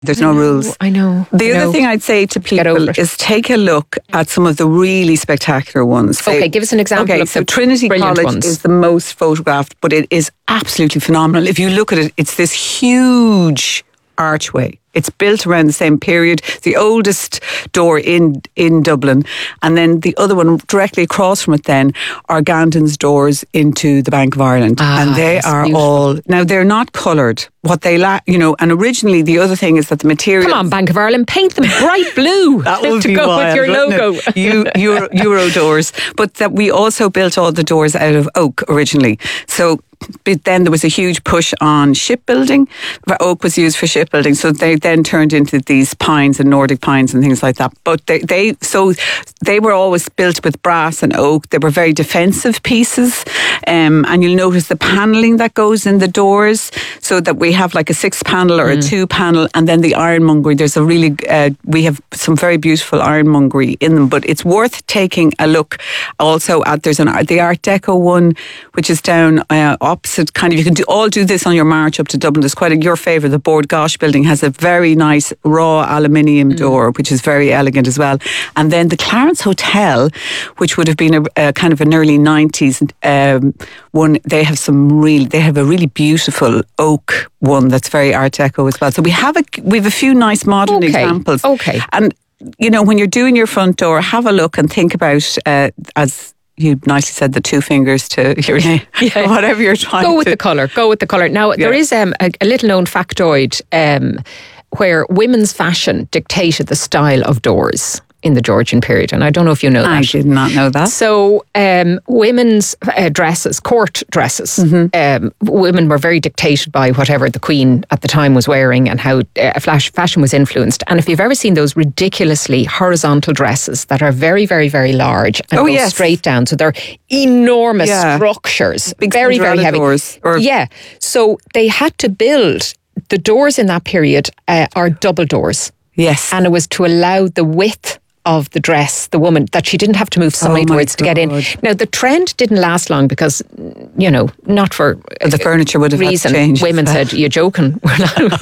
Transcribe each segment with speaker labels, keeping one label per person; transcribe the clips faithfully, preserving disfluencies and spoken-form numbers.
Speaker 1: There's
Speaker 2: I
Speaker 1: no
Speaker 2: know,
Speaker 1: rules.
Speaker 2: I know.
Speaker 1: The
Speaker 2: I
Speaker 1: other
Speaker 2: know.
Speaker 1: thing I'd say to people is take a look at some of the really spectacular ones. Say,
Speaker 2: Okay, give us an example
Speaker 1: okay,
Speaker 2: of
Speaker 1: so
Speaker 2: the
Speaker 1: Trinity
Speaker 2: brilliant
Speaker 1: College
Speaker 2: ones.
Speaker 1: is the most photographed, but it is absolutely phenomenal. If you look at it, it's this huge archway. It's built around the same period, the oldest door in in Dublin, and then the other one directly across from it then are Gandon's doors into the Bank of Ireland.
Speaker 2: Ah,
Speaker 1: and they
Speaker 2: yes,
Speaker 1: are
Speaker 2: beautiful.
Speaker 1: all, now they're not coloured. What they lack, you know, and originally the other thing is that the material...
Speaker 2: Come on, Bank of Ireland, paint them bright blue
Speaker 1: That would
Speaker 2: to
Speaker 1: be
Speaker 2: go
Speaker 1: wild,
Speaker 2: with your
Speaker 1: wouldn't
Speaker 2: logo.
Speaker 1: it? You, Euro, Euro doors. But that we also built all the doors out of oak originally. So but then there was a huge push on shipbuilding. Oak was used for shipbuilding, so they then turned into these pines and Nordic pines and things like that. But they, they so they were always built with brass and oak. They were very defensive pieces, um, and you'll notice the panelling that goes in the doors, so that we have like a six panel or mm. a two panel, and then the ironmongery. There's a really uh, we have some very beautiful ironmongery in them, but it's worth taking a look also at. There's an the Art Deco one, which is down uh, opposite. Kind of, you can do all do this on your march up to Dublin. There's quite a, your favourite, the Bord Gosh building has a very nice raw aluminium mm. door, which is very elegant as well. And then the Clarence Hotel, which would have been a, a kind of an early nineties um, one. They have some real. They have a really beautiful oak one that's very Art Deco as well. So we have a we have a few nice modern
Speaker 2: okay.
Speaker 1: examples.
Speaker 2: Okay,
Speaker 1: and you know, when you're doing your front door, have a look and think about uh, as. You nicely said the two fingers to your name, yeah. whatever you're trying to...
Speaker 2: Go with the colour, go with the colour. Now, yeah. there is um, a, a little known factoid um, where women's fashion dictated the style of doors in the Georgian period, and I don't know if you know that.
Speaker 1: I did not know that.
Speaker 2: So um, women's uh, dresses, court dresses, mm-hmm. um, women were very dictated by whatever the Queen at the time was wearing and how uh, flash, fashion was influenced. And if you've ever seen those ridiculously horizontal dresses that are very, very, very large and
Speaker 1: oh,
Speaker 2: go
Speaker 1: yes.
Speaker 2: straight down, so they're enormous yeah. structures,
Speaker 1: big
Speaker 2: very, very heavy.
Speaker 1: Doors, or
Speaker 2: yeah, so they had to build the doors in that period uh, are double doors.
Speaker 1: Yes,
Speaker 2: and it was to allow the width of the dress, the woman, that she didn't have to move sideways oh to get in. Now, the trend didn't last long because, you know, not for
Speaker 1: the furniture would have
Speaker 2: reason.
Speaker 1: Had to change.
Speaker 2: Women said, "You're joking. We're not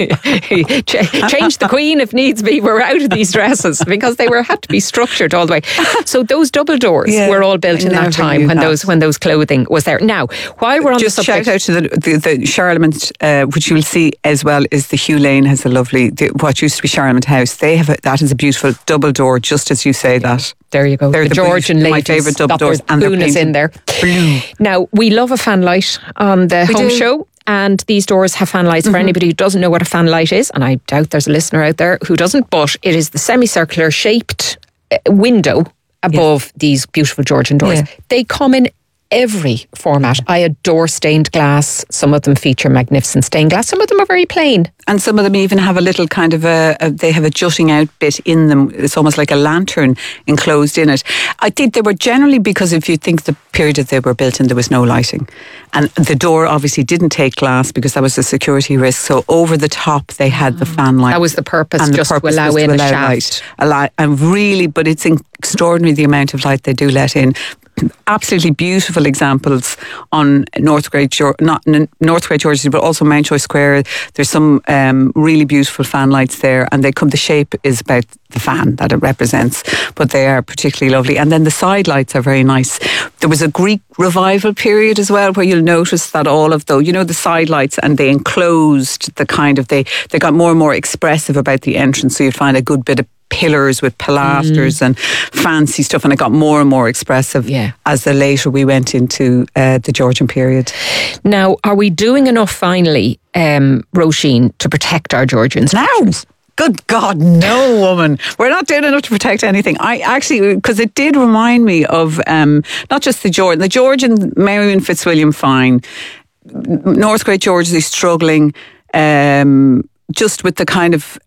Speaker 2: change the Queen if needs be. We're out of these dresses," because they were had to be structured all the way. So those double doors yeah, were all built I in that time when that. those when those clothing was there. Now, while we're on
Speaker 1: just
Speaker 2: the subject,
Speaker 1: shout out to the the, the Charlemont, uh, which you'll see as well is the Hugh Lane has a lovely the, what used to be Charlemont House. They have a, that is a beautiful double door, just as you say that.
Speaker 2: There you go.
Speaker 1: They're
Speaker 2: the,
Speaker 1: the
Speaker 2: Georgian
Speaker 1: blue,
Speaker 2: ladies
Speaker 1: my favourite double doors, and they're
Speaker 2: painted in there.
Speaker 1: Blue.
Speaker 2: Now, we love a fan light on the we home do. show, and these doors have fan lights. Mm-hmm. For anybody who doesn't know what a fan light is, and I doubt there's a listener out there who doesn't, but it is the semicircular shaped window above yes. these beautiful Georgian doors. Yeah. They come in every format. I adore stained glass. Some of them feature magnificent stained glass. Some of them are very plain.
Speaker 1: And some of them even have a little kind of a, a they have a jutting out bit in them. It's almost like a lantern enclosed in it. I think they were generally, because if you think the period that they were built in, there was no lighting. And the door obviously didn't take glass because that was a security risk. So over the top they had the fan light.
Speaker 2: That was the purpose,
Speaker 1: and
Speaker 2: just
Speaker 1: the purpose
Speaker 2: to allow
Speaker 1: was
Speaker 2: in
Speaker 1: to
Speaker 2: a
Speaker 1: allow
Speaker 2: shaft.
Speaker 1: Light, a light. And really, but it's extraordinary the amount of light they do let in. Absolutely beautiful examples on North Great George, not North Great George, but also Mountjoy Square. There's some um, really beautiful fan lights there, and they come. The shape is about the fan that it represents, but they are particularly lovely. And then the side lights are very nice. There was a Greek revival period as well, where you'll notice that all of those, you know, the side lights, and they enclosed the kind of they they got more and more expressive about the entrance. So you'd find a good bit of pillars with pilasters mm. and fancy stuff, and it got more and more expressive
Speaker 2: yeah.
Speaker 1: as the later we went into uh, the Georgian period.
Speaker 2: Now, are we doing enough finally, um, Roisin, to protect our Georgians?
Speaker 1: Now, good God, no, woman. We're not doing enough to protect anything. I actually, because it did remind me of um, not just the Georgian, the Georgian, Marion Fitzwilliam, fine. North Great George is struggling um, just with the kind of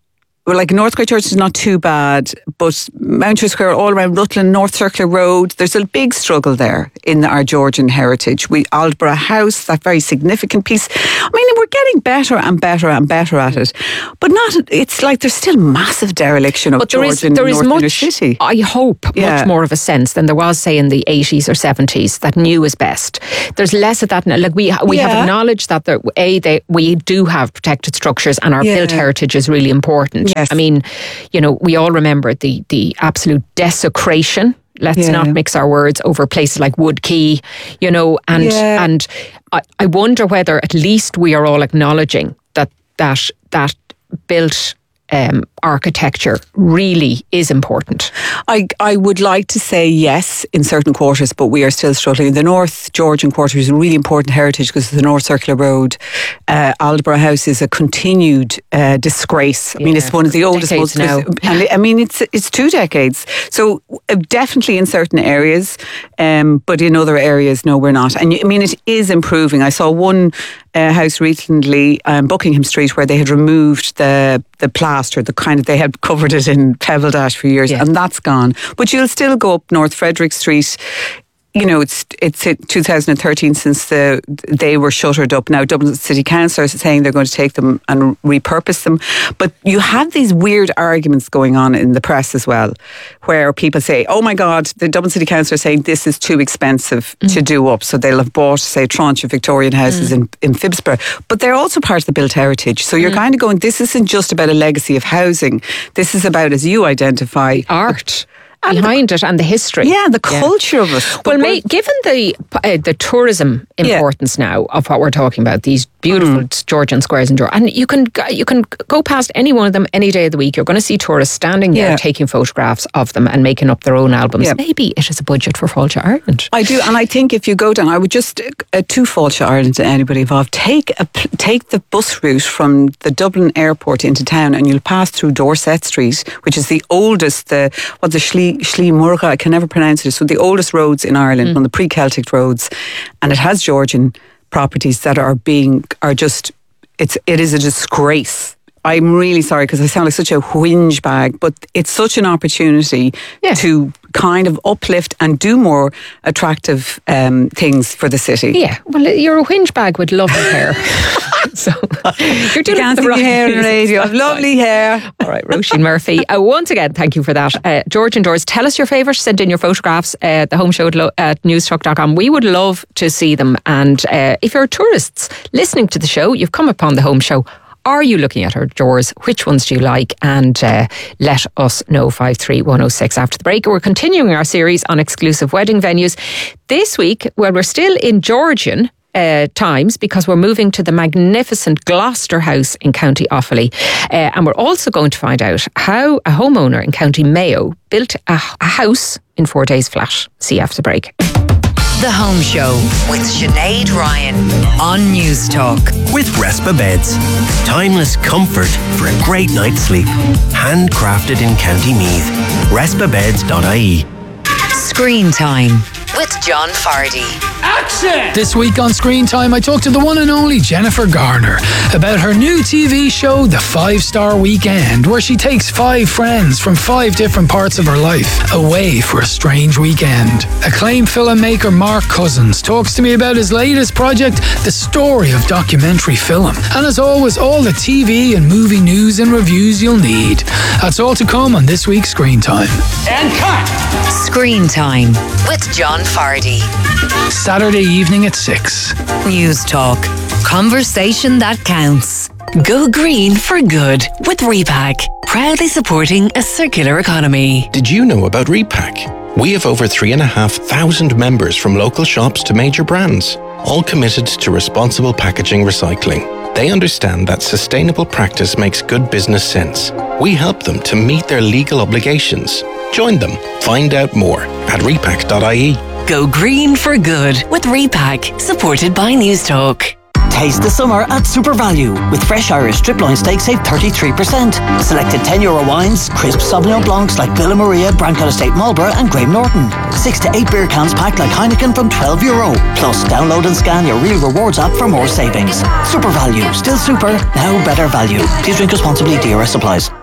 Speaker 1: well, like North Christchurch is not too bad, but Mountjoy Square, all around Rutland, North Circular Road, there's a big struggle there in our Georgian heritage. We Aldborough House, that very significant piece. I mean, we're getting better and better and better at it, but not. It's like there's still massive dereliction of but there Georgian is, there North is much, Inner City.
Speaker 2: I hope yeah. much more of a sense than there was, say, in the eighties or seventies, that new is best. There's less of that now. Like we we yeah. have acknowledged that there, a they, we do have protected structures, and our yeah. built heritage is really important.
Speaker 1: Yes.
Speaker 2: I mean, you know, we all remember the the absolute desecration. Let's yeah. not mix our words over places like Wood Quay, you know, and yeah. and I, I wonder whether at least we are all acknowledging that that that built um, architecture really is important.
Speaker 1: I I would like to say yes in certain quarters, but we are still struggling. The North Georgian quarter is a really important heritage because of the North Circular Road. Uh, Aldborough House is a continued uh, disgrace. I yeah, mean, it's one of the oldest ones now. And I mean, it's it's two decades. So uh, definitely in certain areas, um, but in other areas, no, we're not. And I mean, it is improving. I saw one uh, house recently, um, Buckingham Street, where they had removed the the plaster, the kind of, they had covered it in pebble dash for years, yeah. and that's gone. But you'll still go up North Frederick Street. You know, it's it's two thousand thirteen since the they were shuttered up. Now Dublin City Council are saying they're going to take them and repurpose them. But you have these weird arguments going on in the press as well, where people say, oh my God, the Dublin City Council are saying this is too expensive mm. to do up. So they'll have bought, say, a tranche of Victorian houses mm. in, in Phibsborough. But they're also part of the built heritage. So you're mm. kind of going, this isn't just about a legacy of housing. This is about, as you identify,
Speaker 2: art. Behind the, it and the history.
Speaker 1: Yeah, the culture yeah. of it.
Speaker 2: Well, mate, given the uh, the tourism importance yeah. now of what we're talking about, these beautiful mm. Georgian squares in Georgia, and you can you can go past any one of them any day of the week. You're going to see tourists standing there yeah. taking photographs of them and making up their own albums. Yeah. Maybe it is a budget for Fáilte Ireland.
Speaker 1: I do, and I think if you go down, I would just uh, to Fáilte Ireland to anybody involved, take a take the bus route from the Dublin airport into town, and you'll pass through Dorset Street, which is the oldest, the what the Schlie Schlie Murga, I can never pronounce it. So the oldest roads in Ireland, mm. one of the pre-Celtic roads, and it has Georgian properties that are being are just it's it is a disgrace. I'm really sorry because I sound like such a whinge bag, but it's such an opportunity yeah. to kind of uplift and do more attractive um, things for the city.
Speaker 2: Yeah, well, you're a whinge bag with lovely hair. So you're doing
Speaker 1: you can't
Speaker 2: the
Speaker 1: see
Speaker 2: right
Speaker 1: hair in radio. I have lovely hair.
Speaker 2: All right, Roisin Murphy. Uh, once again, thank you for that. Uh, Georgian Doors, tell us your favourite. Send in your photographs uh, at the home show at, lo- at newstalk dot com. We would love to see them. And uh, if you're tourists listening to the show, you've come upon the home show. Are you looking at our doors? Which ones do you like? And uh, let us know. five three one oh six after the break. We're continuing our series on exclusive wedding venues. This week, well, we're still in Georgian Uh, times because we're moving to the magnificent Gloucester House in County Offaly. Uh, and we're also going to find out how a homeowner in County Mayo built a, a house in four days flat. See you after the break.
Speaker 3: The Home Show with Sinead Ryan on Newstalk.
Speaker 4: With Respa Beds. Timeless comfort for a great night's sleep. Handcrafted in County Meath. respa beds dot I E.
Speaker 3: Screen Time with John Fardy.
Speaker 5: Action! This week on Screen Time, I talked to the one and only Jennifer Garner about her new T V show, The Five Star Weekend, where she takes five friends from five different parts of her life away for a strange weekend. Acclaimed filmmaker Mark Cousins talks to me about his latest project, The Story of Documentary Film. And as always, all the T V and movie news and reviews you'll need. That's all to come on this week's Screen Time.
Speaker 3: And cut! Screen Time with John Fardy.
Speaker 5: Saturday evening at six.
Speaker 3: Newstalk. Conversation that counts. Go green for good with Repack. Proudly supporting a circular economy.
Speaker 6: Did you know about Repack? We have over three and a half thousand members from local shops to major brands, all committed to responsible packaging recycling. They understand that sustainable practice makes good business sense. We help them to meet their legal obligations. Join them. Find out more at repack dot I E.
Speaker 3: Go green for good with Repack, supported by Newstalk.
Speaker 7: Taste the summer at Super Value. With fresh Irish strip loin steak, save thirty-three percent. Selected ten euro wines, crisp Sauvignon Blancs like Villa Maria, Brancaire Estate Marlborough and Graham Norton. six to eight beer cans packed like Heineken from twelve euro. Plus, download and scan your Real Rewards app for more savings. Super Value. Still super, now better value. Please drink responsibly. D R S supplies.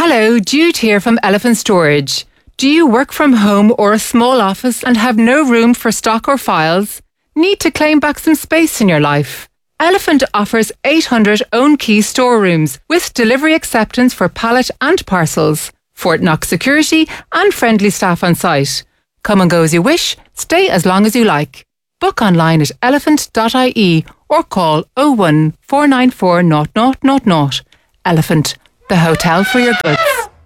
Speaker 8: Hello, Jude here from Elephant Storage. Do you work from home or a small office and have no room for stock or files? Need to claim back some space in your life? Elephant offers eight hundred own key storerooms with delivery acceptance for pallet and parcels, Fort Knox security and friendly staff on site. Come and go as you wish, stay as long as you like. Book online at elephant dot I E or call oh one, four nine four, zero zero zero zero. Elephant, the hotel for your goods.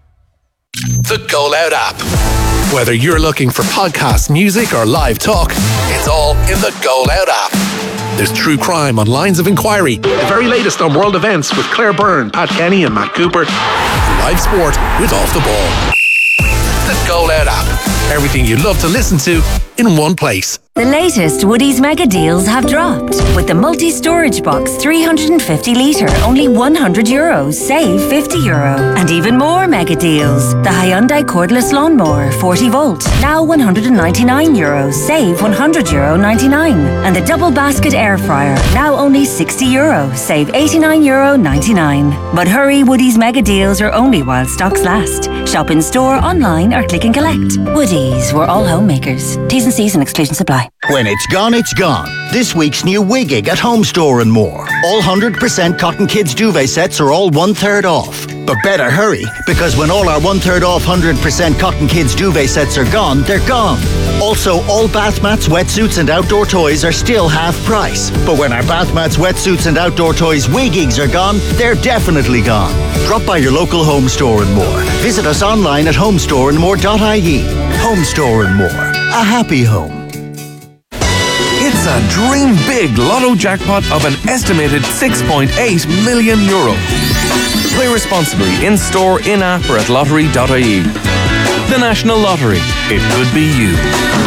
Speaker 9: The Go Loud app. Whether you're looking for podcasts, music or live talk, it's all in the Go Loud app. There's true crime on Lines of Inquiry, the very latest on world events with Claire Byrne, Pat Kenny and Matt Cooper, live sport with Off the Ball. The Go Loud app. Everything you love to listen to in one place.
Speaker 10: The latest Woodies mega deals have dropped. With the multi-storage box three hundred fifty litre, only one hundred euros, save fifty euro. And even more mega deals. The Hyundai cordless lawnmower, forty volt, now one hundred ninety-nine euros, save one hundred euro ninety-nine. And the double basket air fryer, now only sixty euro, save eighty-nine euro ninety-nine. But hurry, Woodies mega deals are only while stocks last. Shop in store, online or click and collect. Woodies, we're all homemakers. T's and C's and exclusions apply.
Speaker 11: When it's gone, it's gone. This week's new Wiggig at Home Store and More. All one hundred percent cotton kids duvet sets are all one third off. But better hurry, because when all our one third off one hundred percent cotton kids duvet sets are gone, they're gone. Also, all bath mats, wetsuits and outdoor toys are still half price. But when our bath mats, wetsuits and outdoor toys Wiggigs are gone, they're definitely gone. Drop by your local Home Store and More. Visit us online at home store and more dot I E. Home Store and More. A happy home.
Speaker 12: It's a dream big lotto jackpot of an estimated six point eight million euro. Play responsibly in store, in app or at lottery dot I E. The National Lottery. It could be you.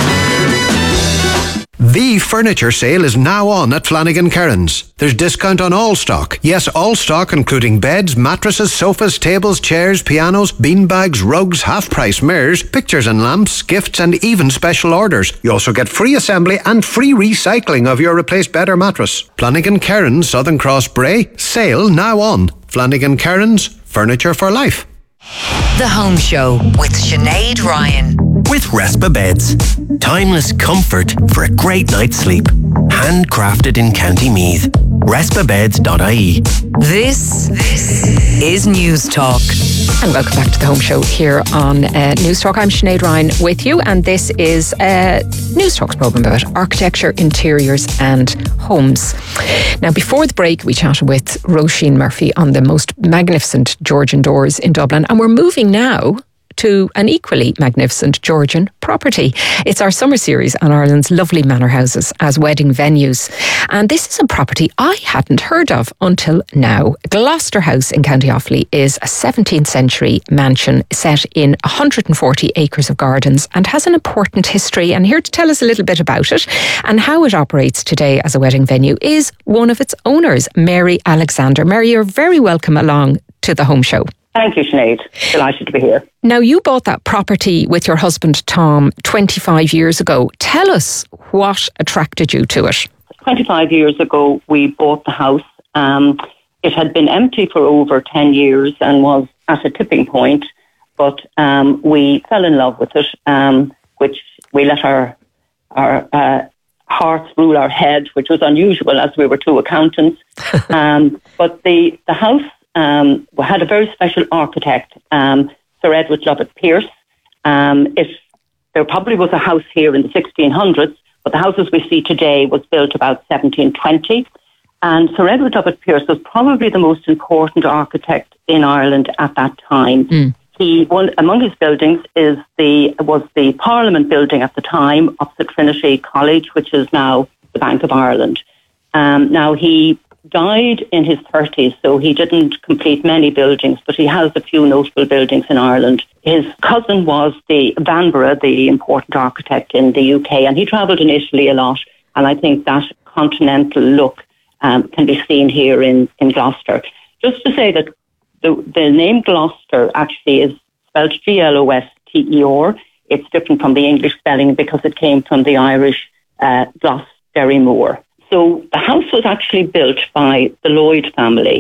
Speaker 13: The furniture sale is now on at Flanagan Kerins. There's discount on all stock. Yes, all stock including beds, mattresses, sofas, tables, chairs, pianos, beanbags, rugs, half-price mirrors, pictures and lamps, gifts and even special orders. You also get free assembly and free recycling of your replaced bed or mattress. Flanagan Kerins, Southern Cross Bray. Sale now on. Flanagan Kerins, furniture for life.
Speaker 3: The Home Show with Sinead Ryan.
Speaker 4: With Respa Beds. Timeless comfort for a great night's sleep. Handcrafted in County Meath. respa beds dot I E.
Speaker 3: This, this is News Talk.
Speaker 2: And welcome back to the Home Show here on uh, News Talk. I'm Sinead Ryan with you, and this is uh, News Talk's programme about architecture, interiors and homes. Now, before the break, we chatted with Roisin Murphy on the most magnificent Georgian doors in Dublin, and we're moving now to an equally magnificent Georgian property. It's our summer series on Ireland's lovely manor houses as wedding venues. And this is a property I hadn't heard of until now. Gloucester House in County Offaly is a seventeenth century mansion set in one hundred forty acres of gardens and has an important history. And here to tell us a little bit about it and how it operates today as a wedding venue is one of its owners, Mary Alexander. Mary, you're very welcome along to the Home Show.
Speaker 14: Thank you, Sinead. Delighted to be here.
Speaker 2: Now, you bought that property with your husband, Tom, twenty-five years ago. Tell us what attracted you to it.
Speaker 14: twenty-five years ago, we bought the house. Um, it had been empty for over ten years and was at a tipping point, but um, we fell in love with it, um, which we let our, our uh, hearts rule our head, which was unusual as we were two accountants. um, but the, the house Um, we had a very special architect, um, Sir Edward Lovett Pearce. Um, it, there probably was a house here in the sixteen hundreds, but the house as we see today was built about seventeen twenty. And Sir Edward Lovett Pearce was probably the most important architect in Ireland at that time. Mm. He, one among his buildings is the was the Parliament building at the time, opposite Trinity College, which is now the Bank of Ireland. Um, now he died in his thirties, so he didn't complete many buildings, but he has a few notable buildings in Ireland. His cousin was the Vanbrugh, the important architect in the U K, and he travelled in Italy a lot, and I think that continental look um, can be seen here in, in Gloucester. Just to say that the, the name Gloucester actually is spelled G L O S T E R. It's different from the English spelling because it came from the Irish uh, Glos Derry Moor. So the house was actually built by the Lloyd family,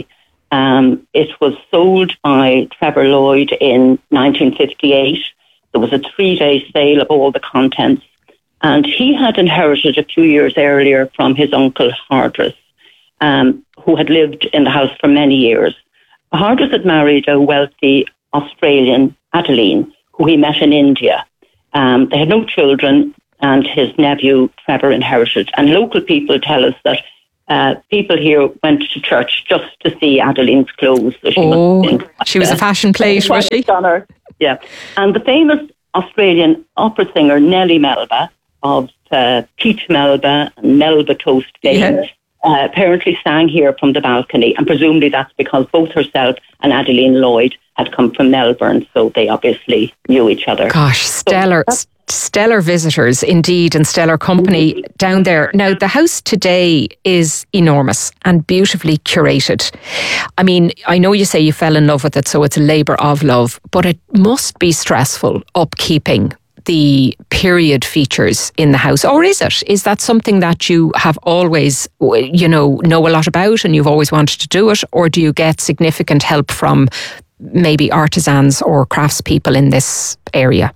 Speaker 14: Um, it was sold by Trevor Lloyd in nineteen fifty-eight. There was a three-day sale of all the contents. And he had inherited a few years earlier from his uncle Hardress, um, who had lived in the house for many years. Hardress had married a wealthy Australian, Adeline, who he met in India. Um, they had no children, and his nephew Trevor inherited. And local people tell us that uh, people here went to church just to see Adeline's clothes. So she,
Speaker 2: oh,
Speaker 14: must have been,
Speaker 2: she was
Speaker 14: uh,
Speaker 2: a fashion plate, was she?
Speaker 14: Stunner. Yeah. And the famous Australian opera singer Nellie Melba of uh, Peach Melba and Melba Toast fame,
Speaker 2: Yeah.
Speaker 14: uh, apparently sang here from the balcony, and presumably that's because both herself and Adeline Lloyd had come from Melbourne, so they obviously knew each other.
Speaker 2: Gosh, stellar,
Speaker 14: So,
Speaker 2: stellar visitors indeed, and stellar company down there. Now, the house today is enormous and beautifully curated. I mean, I know you say you fell in love with it, so it's a labour of love, but it must be stressful upkeeping the period features in the house, or is it? Is that something that you have always, you know, know a lot about and you've always wanted to do it, or do you get significant help from maybe artisans or craftspeople in this area?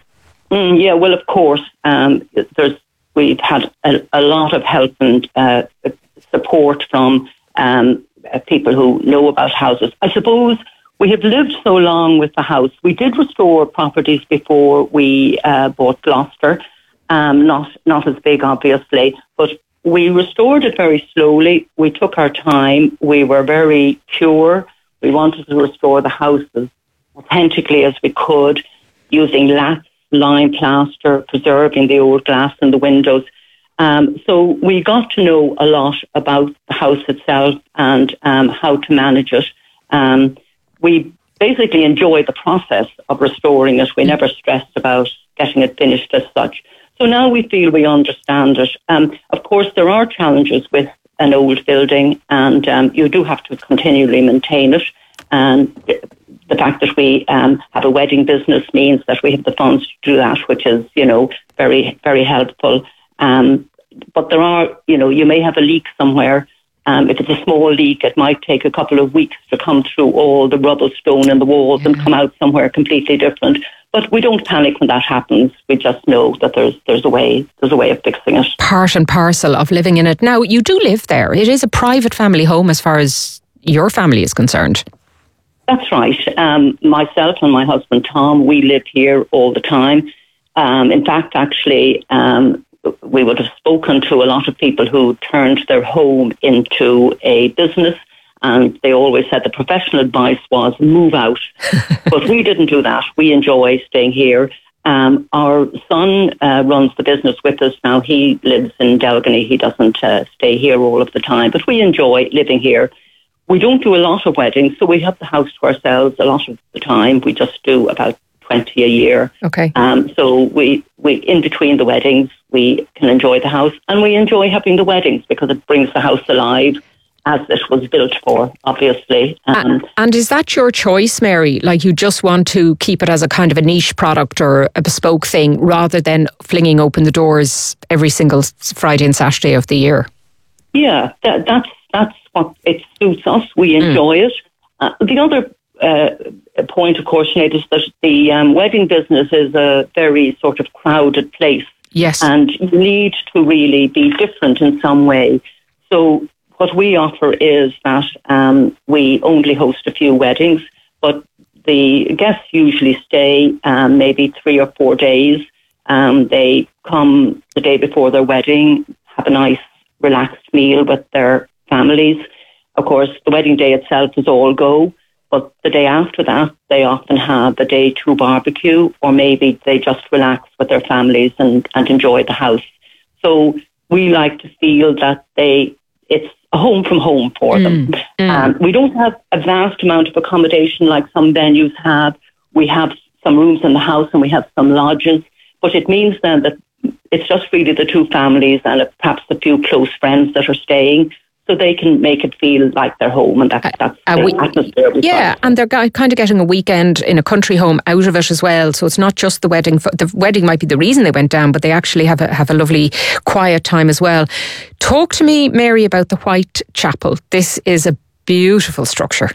Speaker 14: Mm, yeah, well, of course, um, there's we've had a, a lot of help and uh, support from um, people who know about houses. I suppose we have lived so long with the house. We did restore properties before we uh, bought Gloucester. Um, not not as big, obviously, but we restored it very slowly. We took our time. We were very pure. We wanted to restore the house as authentically as we could, using lath, lime plaster, preserving the old glass in the windows. Um, so we got to know a lot about the house itself and um, how to manage it. Um, we basically enjoyed the process of restoring it. We never stressed about getting it finished as such. So now we feel we understand it. Um, of course, there are challenges with an old building, and um, you do have to continually maintain it. And the fact that we um, have a wedding business means that we have the funds to do that, which is, you know, very, very helpful. Um, but there are, you know, you may have a leak somewhere. Um, if it's a small leak, it might take a couple of weeks to come through all the rubble stone in the walls and come out somewhere completely different. But we don't panic when that happens. We just know that there's there's a way there's a way of fixing it.
Speaker 2: Part and parcel of living in it. Now, you do live there. It is a private family home as far as your family is concerned.
Speaker 14: That's right. Um, myself and my husband Tom, we live here all the time. Um, in fact, actually, um, we would have spoken to a lot of people who turned their home into a business, and they always said the professional advice was move out. But we didn't do that. We enjoy staying here. Um, our son uh, runs the business with us now. He lives in Delgany. He doesn't uh, stay here all of the time, but we enjoy living here. We don't do a lot of weddings, so we have the house to ourselves a lot of the time. We just do about twenty a year.
Speaker 2: Okay.
Speaker 14: Um, so we, we, in between the weddings, we can enjoy the house, and we enjoy having the weddings because it brings the house alive, as it was built for, obviously. Um,
Speaker 2: and, and is that your choice, Mary? Like, you just want to keep it as a kind of a niche product or a bespoke thing rather than flinging open the doors every single Friday and Saturday of the year?
Speaker 14: Yeah, that, that's that's what it suits us. We enjoy mm. it. Uh, the other uh, point, of course, Sinead, is that the um, wedding business is a very sort of crowded place.
Speaker 2: Yes.
Speaker 14: And you need to really be different in some way. So what we offer is that um, we only host a few weddings, but the guests usually stay um, maybe three or four days. Um, they come the day before their wedding, have a nice relaxed meal with their families. Of course, the wedding day itself is all go, but the day after that, they often have a day two barbecue, or maybe they just relax with their families and, and enjoy the house. So we like to feel that they it's a home from home for mm, them. Mm. Um, we don't have a vast amount of accommodation like some venues have. We have some rooms in the house and we have some lodges, but it means then that it's just really the two families and perhaps a few close friends that are staying, so they can make it feel like their home, and that's, that's uh, the we, atmosphere.
Speaker 2: Yeah, and they're kind of getting a weekend in a country home out of it as well. So it's not just the wedding. The wedding might be the reason they went down, but they actually have a, have a lovely quiet time as well. Talk to me, Mary, about the White Chapel. This is a beautiful structure.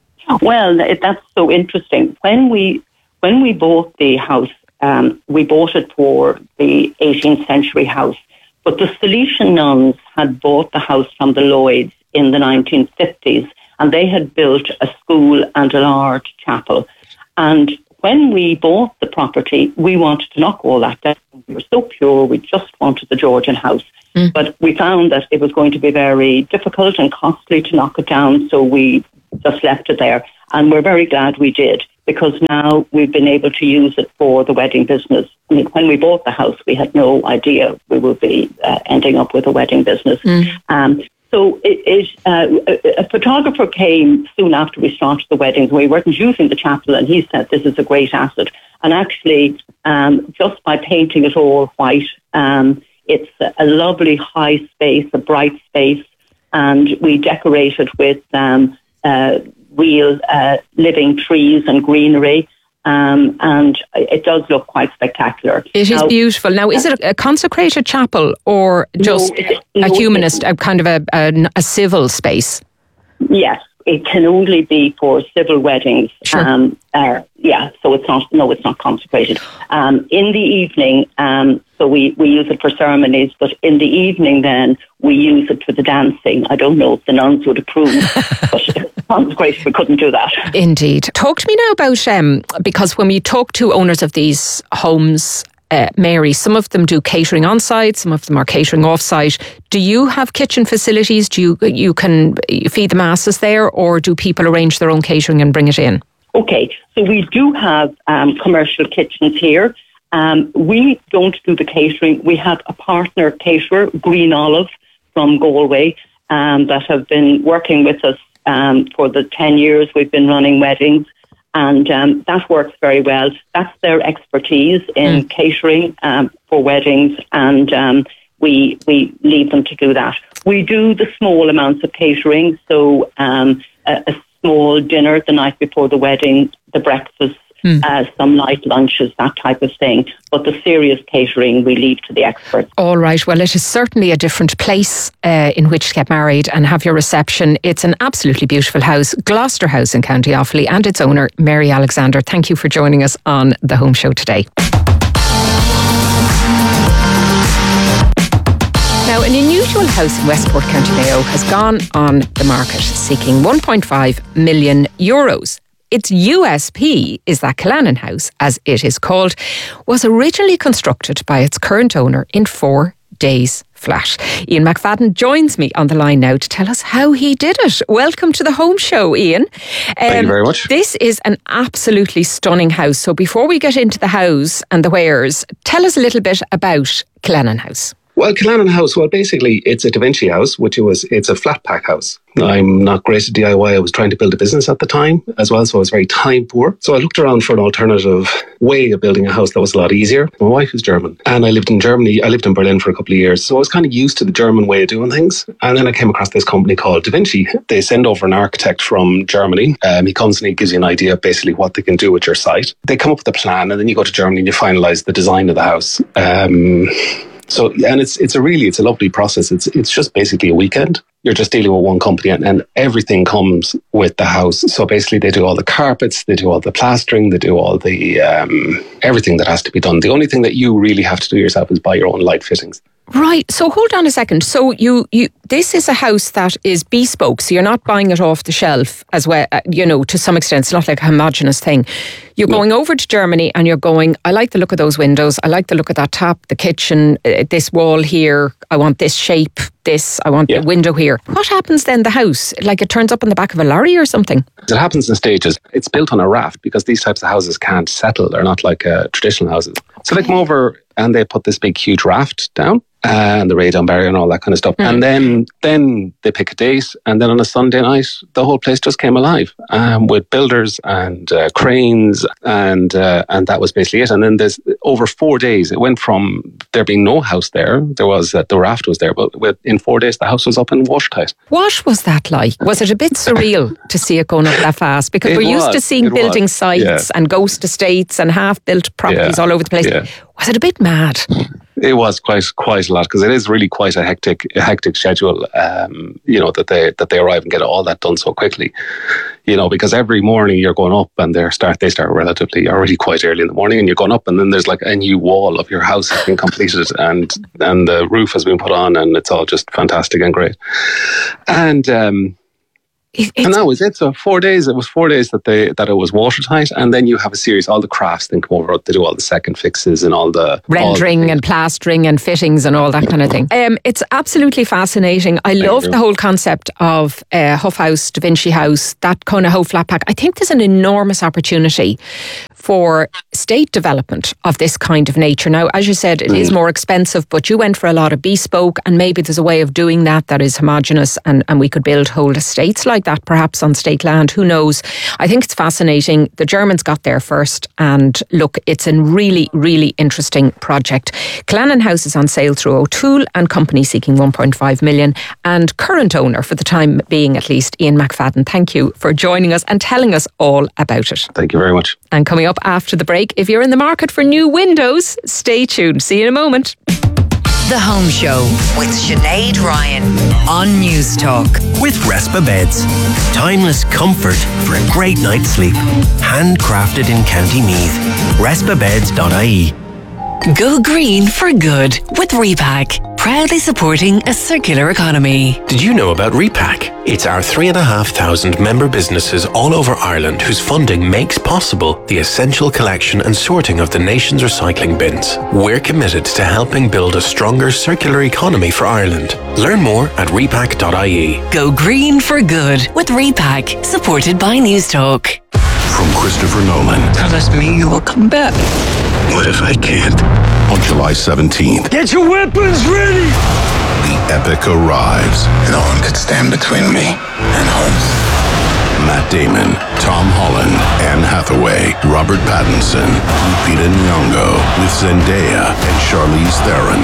Speaker 14: Well, it, that's so interesting. When we when we bought the house, um, we bought it for the eighteenth century house. But the Salesian nuns had bought the house from the Lloyds in the nineteen fifties, and they had built a school and a large chapel. And when we bought the property, we wanted to knock all that down. We were so pure, we just wanted the Georgian house. Mm. But we found that it was going to be very difficult and costly to knock it down, so we just left it there. And we're very glad we did, because now we've been able to use it for the wedding business. I mean, when we bought the house, we had no idea we would be uh, ending up with a wedding business. Mm. Um, so it, it, uh, a, a photographer came soon after we started the weddings. We weren't using the chapel, and he said, this is a great asset. And actually, um, just by painting it all white, um, it's a lovely high space, a bright space, and we decorate it with um, uh, real uh, living trees and greenery, um, and it does look quite spectacular.
Speaker 2: It now, is beautiful. Now, is it a consecrated chapel or just no, it, a no, humanist, a kind of a, a, a civil space?
Speaker 14: Yes, it can only be for civil weddings.
Speaker 2: Sure.
Speaker 14: Um, uh, yeah, so it's not, no, it's not consecrated. Um, in the evening, um, so we, we use it for ceremonies, but in the evening then, we use it for the dancing. I don't know if the nuns would approve, but consecrated, we couldn't do that.
Speaker 2: Indeed. Talk to me now about, um, because when we talk to owners of these homes, uh, Mary, some of them do catering on site, some of them are catering off site. Do you have kitchen facilities? Do you, you can feed the masses there, or do people arrange their own catering and bring it in?
Speaker 14: Okay, so we do have um, commercial kitchens here. Um, we don't do the catering. We have a partner caterer, Green Olive from Galway, um, that have been working with us um, for the ten years we've been running weddings, and um, that works very well. That's their expertise in mm. catering um, for weddings, and um, we we leave them to do that. We do the small amounts of catering, so um, a, a small dinner the night before the wedding, the breakfast, Mm. Uh, some light lunches, that type of thing. But the serious catering we leave to the experts.
Speaker 2: All right. Well, it is certainly a different place uh, in which to get married and have your reception. It's an absolutely beautiful house, Gloucester House in County Offaly, and its owner, Mary Alexander. Thank you for joining us on The Home Show today. Now, an unusual house in Westport, County Mayo, has gone on the market seeking one point five million euros. Its U S P is that Killannon House, as it is called, was originally constructed by its current owner in four days flat. Ian McFadden joins me on the line now to tell us how he did it. Welcome to The Home Show, Ian. Um,
Speaker 15: Thank you very much.
Speaker 2: This is an absolutely stunning house. So before we get into the house and the wares, tell us a little bit about Killannon House.
Speaker 15: Well, Killannon House, well, basically, it's a Da Vinci house, which was, it's a flat pack house. I'm not great at D I Y. I was trying to build a business at the time as well, so I was very time poor. So I looked around for an alternative way of building a house that was a lot easier. My wife is German, and I lived in Germany. I lived in Berlin for a couple of years, so I was kind of used to the German way of doing things. And then I came across this company called Da Vinci. They send over an architect from Germany. Um, he comes and he gives you an idea of basically what they can do with your site. They come up with a plan, and then you go to Germany and you finalise the design of the house. Um... So, and it's it's a really, it's a lovely process. It's it's just basically a weekend. You're just dealing with one company, and, and everything comes with the house. So basically they do all the carpets, they do all the plastering, they do all the, um, everything that has to be done. The only thing that you really have to do yourself is buy your own light fittings.
Speaker 2: Right. So hold on a second. So you, you, this is a house that is bespoke. So you're not buying it off the shelf as well, uh, you know, to some extent. It's not like a homogenous thing. You're no. going over to Germany and you're going, I like the look of those windows. I like the look of that tap, the kitchen, uh, this wall here. I want this shape, this, I want yeah. the window here. What happens then, the house? Like it turns up on the back of a lorry or something?
Speaker 15: It happens in stages. It's built on a raft because these types of houses can't settle. They're not like uh, traditional houses. Okay. So they come over and they put this big, huge raft down. And the radon barrier and all that kind of stuff. Mm. And then then they pick a date, and then on a Sunday night, the whole place just came alive um, with builders and uh, cranes, and uh, and that was basically it. And then there's over four days, it went from there being no house there, there was uh, the raft was there, but with, in four days the house was up and watertight.
Speaker 2: What was that like? Was it a bit surreal to see it going up that fast? Because
Speaker 15: it
Speaker 2: we're
Speaker 15: was,
Speaker 2: used to seeing building
Speaker 15: was.
Speaker 2: sites
Speaker 15: yeah.
Speaker 2: and ghost estates and half-built properties
Speaker 15: yeah.
Speaker 2: all over the place.
Speaker 15: Yeah.
Speaker 2: Was it a bit mad?
Speaker 15: It was quite quite a lot because it is really quite a hectic a hectic schedule. Um, you know that they that they arrive and get all that done so quickly. You know, because every morning you're going up and they start they start relatively already quite early in the morning, and you're going up and then there's like a new wall of your house has been completed and and the roof has been put on and it's all just fantastic and great. And um,
Speaker 2: It's,
Speaker 15: and that was it. So four days. It was four days that they that it was watertight, and then you have a series. All the crafts then come over. They do all the second fixes and all the
Speaker 2: rendering
Speaker 15: all the
Speaker 2: and plastering and fittings and all that kind of thing. Um, it's absolutely fascinating. I love the whole concept of uh, Huff House, Da Vinci House, that kind of whole flat pack. I think there's an enormous opportunity for state development of this kind of nature. Now, as you said, it mm. is more expensive, but you went for a lot of bespoke, and maybe there's a way of doing that that is homogenous, and, and we could build whole estates like that, perhaps on state land. Who knows? I think it's fascinating. The Germans got there first, and look, it's a really, really interesting project. Clannan House is on sale through O'Toole and Company, seeking one point five million, and current owner, for the time being at least, Ian McFadden. Thank you for joining us and telling us all about it.
Speaker 15: Thank you very much.
Speaker 2: And coming up after the break, if you're in the market for new windows, stay tuned. See you in a moment.
Speaker 3: The Home Show with Sinead Ryan on News Talk.
Speaker 4: With Respa Beds. Timeless comfort for a great night's sleep. Handcrafted in County Meath. respa beds dot I E.
Speaker 3: Go green for good with Repack. Proudly supporting a circular economy.
Speaker 6: Did you know about Repack? It's our three and a half thousand member businesses all over Ireland whose funding makes possible the essential collection and sorting of the nation's recycling bins. We're committed to helping build a stronger circular economy for Ireland. Learn more at repack dot I E.
Speaker 3: Go green for good with Repack, supported by News Talk.
Speaker 16: From Christopher Nolan.
Speaker 17: Tell us me you will come back.
Speaker 16: What if I can't? On July seventeenth.
Speaker 17: Get your weapons ready!
Speaker 16: The epic arrives.
Speaker 17: No one could stand between me and home.
Speaker 16: Matt Damon, Tom Holland, Anne Hathaway, Robert Pattinson, Lupita Nyong'o, with Zendaya and Charlize Theron.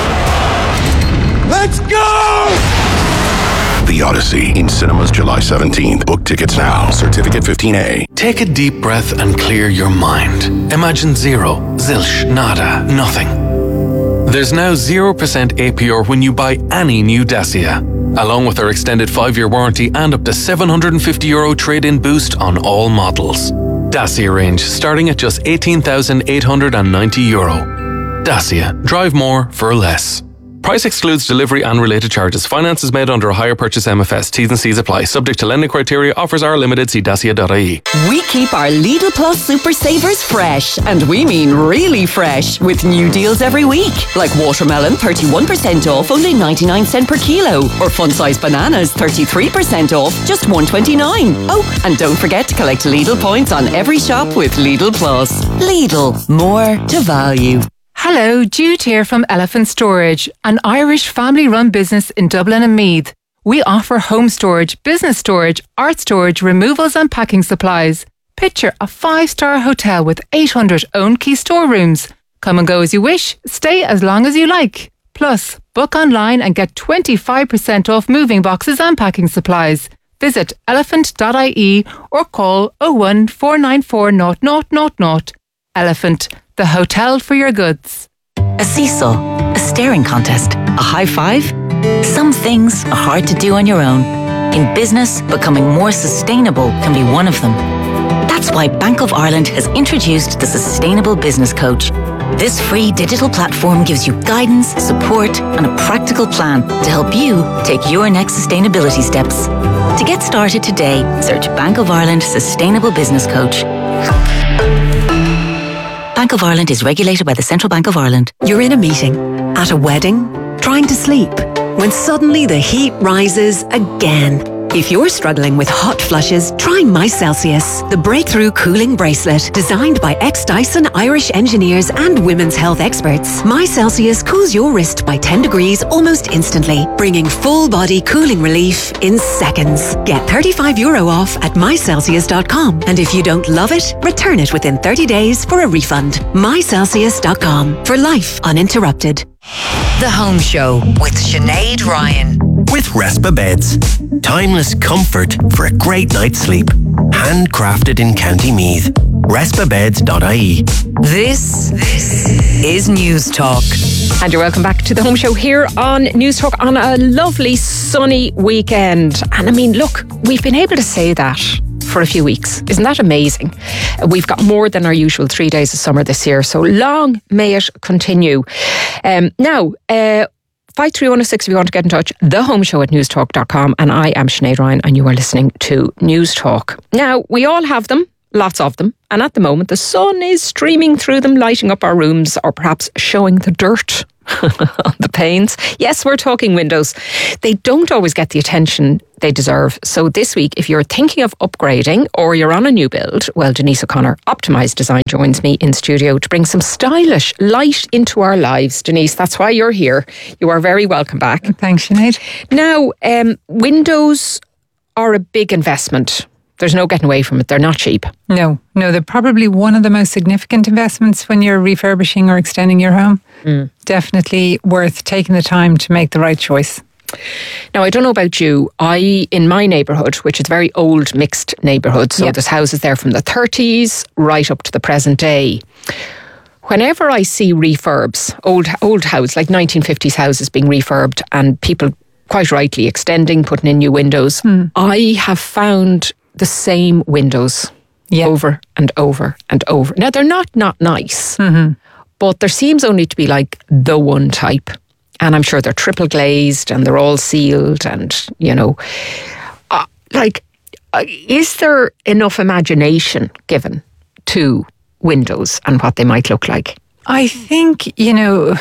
Speaker 17: Let's go!
Speaker 16: The Odyssey in cinemas July seventeenth. Book tickets now. Certificate fifteen A.
Speaker 9: Take a deep breath and clear your mind. Imagine zero, zilch, nada, nothing. There's now zero percent A P R when you buy any new Dacia, along with our extended five-year warranty and up to seven hundred fifty euro trade-in boost on all models. Dacia range starting at just eighteen thousand eight hundred ninety euro. Dacia. Drive more for less. Price excludes delivery and related charges. Finance is made under a hire purchase M F S. T's and C's apply. Subject to lending criteria. Offers are limited. See dacia dot I E.
Speaker 18: We keep our Lidl Plus Super Savers fresh. And we mean really fresh. With new deals every week. Like watermelon, thirty-one percent off, only ninety-nine cents per kilo. Or fun-sized bananas, thirty-three percent off, just one twenty-nine. Oh, and don't forget to collect Lidl points on every shop with Lidl Plus. Lidl. More to value.
Speaker 8: Hello, Jude here from Elephant Storage, an Irish family-run business in Dublin and Meath. We offer home storage, business storage, art storage, removals and packing supplies. Picture a five-star hotel with eight hundred own key storerooms. Come and go as you wish, stay as long as you like. Plus, book online and get twenty-five percent off moving boxes and packing supplies. Visit elephant dot I E or call oh one four nine four zero zero zero zero. Elephant, the hotel for your goods.
Speaker 19: A seesaw, a staring contest, a high five. Some things are hard to do on your own. In business, becoming more sustainable can be one of them. That's why Bank of Ireland has introduced the Sustainable Business Coach. This free digital platform gives you guidance, support, and a practical plan to help you take your next sustainability steps. To get started today, search Bank of Ireland Sustainable Business Coach. Bank of Ireland is regulated by the Central Bank of Ireland.
Speaker 20: You're in a meeting, at a wedding, trying to sleep, when suddenly the heat rises again. If you're struggling with hot flushes, try My Celsius, the breakthrough cooling bracelet designed by ex-Dyson Irish engineers and women's health experts. My Celsius cools your wrist by ten degrees almost instantly, bringing full-body cooling relief in seconds. Get thirty-five euro off at my celsius dot com, and if you don't love it, return it within thirty days for a refund. my celsius dot com, for life uninterrupted.
Speaker 3: The Home Show with Sinead Ryan.
Speaker 4: With Respa Beds. Timeless comfort for a great night's sleep. Handcrafted in County Meath. respa beds dot I E.
Speaker 3: This, this is News Talk
Speaker 2: And you're welcome back to the Home Show here on News Talk on a lovely sunny weekend. And I mean, look, we've been able to say that for a few weeks. Isn't that amazing? We've got more than our usual three days of summer this year. So long may it continue. Um, now, uh, five three one oh six if you want to get in touch. The Home Show at newstalk dot com. And I am Sinead Ryan and you are listening to News Talk. Now, we all have them. Lots of them. And at the moment, the sun is streaming through them, lighting up our rooms or perhaps showing the dirt on the panes. Yes, we're talking windows. They don't always get the attention they deserve. So this week, if you're thinking of upgrading or you're on a new build, well, Denise O'Connor, Optimised Design, joins me in studio to bring some stylish light into our lives. Denise, that's why you're here. You are very welcome back.
Speaker 21: Thanks, Sinead.
Speaker 2: Now, um, windows are a big investment. There's no getting away from it. They're not cheap.
Speaker 21: No, no, they're probably one of the most significant investments when you're refurbishing or extending your home. Mm. Definitely worth taking the time to make the right choice.
Speaker 2: Now, I don't know about you. I, in my neighbourhood, which is a very old mixed neighbourhood, so yep. there's houses there from the thirties right up to the present day. Whenever I see refurbs, old old houses, like nineteen fifties houses being refurbed and people quite rightly extending, putting in new windows, mm. I have found the same windows yeah. over and over and over. Now, they're not not nice, mm-hmm. but there seems only to be like the one type. And I'm sure they're triple glazed and they're all sealed and, you know, uh, like, uh, is there enough imagination given to windows and what they might look like?
Speaker 21: I think, you know,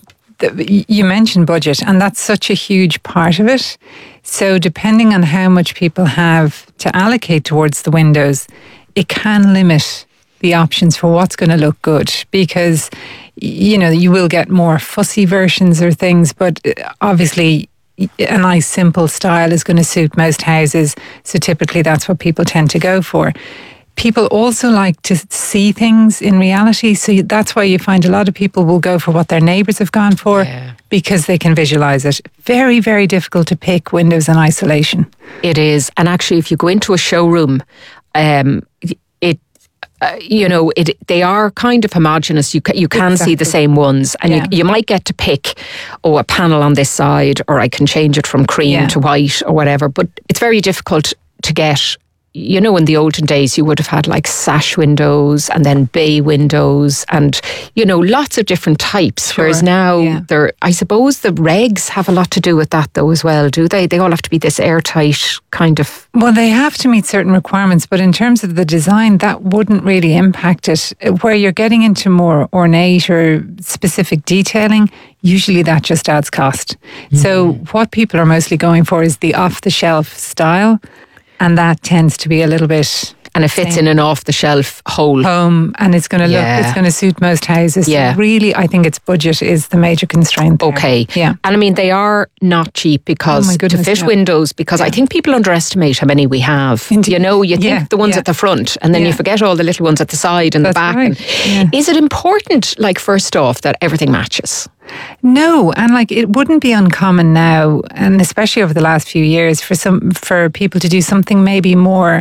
Speaker 21: you mentioned budget, and that's such a huge part of it. So depending on how much people have to allocate towards the windows, it can limit the options for what's going to look good, because, you know, you will get more fussy versions or things, but obviously a nice simple style is going to suit most houses. So typically that's what people tend to go for. People also like to see things in reality. So that's why you find a lot of people will go for what their neighbours have gone for yeah. because they can visualise it. Very, very difficult to pick windows in isolation.
Speaker 2: It is. And actually, if you go into a showroom, um, it, uh, you know, it they are kind of homogenous. You, ca- you can exactly. see the same ones. And yeah. you, you might get to pick, oh, a panel on this side, or I can change it from cream yeah. to white or whatever. But it's very difficult to get. You know, in the olden days, you would have had like sash windows and then bay windows and, you know, lots of different types. Sure. Whereas now, yeah. they're, I suppose the regs have a lot to do with that though as well, do they? They all have to be this airtight kind of...
Speaker 21: Well, they have to meet certain requirements, but in terms of the design, that wouldn't really impact it. Where you're getting into more ornate or specific detailing, usually that just adds cost. Mm. So what people are mostly going for is the off-the-shelf style. And that tends to be a little bit...
Speaker 2: And it fits in an off-the-shelf hole.
Speaker 21: Home, and it's going to yeah. look, it's going to suit most houses.
Speaker 2: Yeah.
Speaker 21: So really, I think its budget is the major constraint there.
Speaker 2: Okay.
Speaker 21: Yeah.
Speaker 2: And I mean, they are not cheap because
Speaker 21: oh goodness,
Speaker 2: to fit
Speaker 21: yeah.
Speaker 2: windows, because yeah. I think people underestimate how many we have.
Speaker 21: Indeed.
Speaker 2: You know, you think
Speaker 21: yeah.
Speaker 2: the ones
Speaker 21: yeah.
Speaker 2: at the front, and then
Speaker 21: yeah.
Speaker 2: you forget all the little ones at the side and
Speaker 21: That's
Speaker 2: the back.
Speaker 21: Right.
Speaker 2: And
Speaker 21: Yeah.
Speaker 2: Is it important, like, first off, that everything matches?
Speaker 21: No, and like it wouldn't be uncommon now, and especially over the last few years, for some for people to do something maybe more,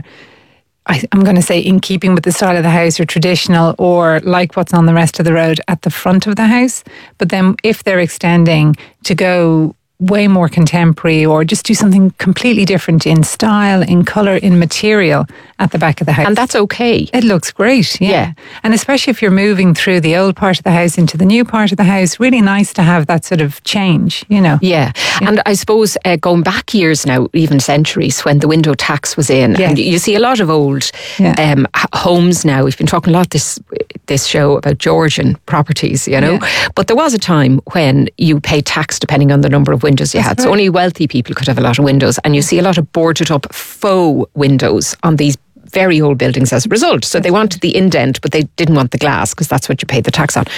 Speaker 21: I, I'm going to say, in keeping with the style of the house or traditional, or like what's on the rest of the road at the front of the house. But then if they're extending, to go way more contemporary or just do something completely different in style, in colour, in material at the back of the house.
Speaker 2: And that's okay.
Speaker 21: It looks great, yeah.
Speaker 2: yeah.
Speaker 21: And especially if you're moving through the old part of the house into the new part of the house, really nice to have that sort of change, you know.
Speaker 2: Yeah. yeah. And I suppose uh, going back years now, even centuries, when the window tax was in,
Speaker 21: yes.
Speaker 2: and you see a lot of old
Speaker 21: yeah.
Speaker 2: um, homes now. We've been talking a lot this this show about Georgian properties, you know.
Speaker 21: Yeah.
Speaker 2: But there was a time when you paid tax depending on the number of windows you
Speaker 21: That's
Speaker 2: had.
Speaker 21: right.
Speaker 2: So only wealthy people could have a lot of windows. And you see a lot of boarded up faux windows on these very old buildings as a result. So they wanted the indent, but they didn't want the glass because that's what you paid the tax on.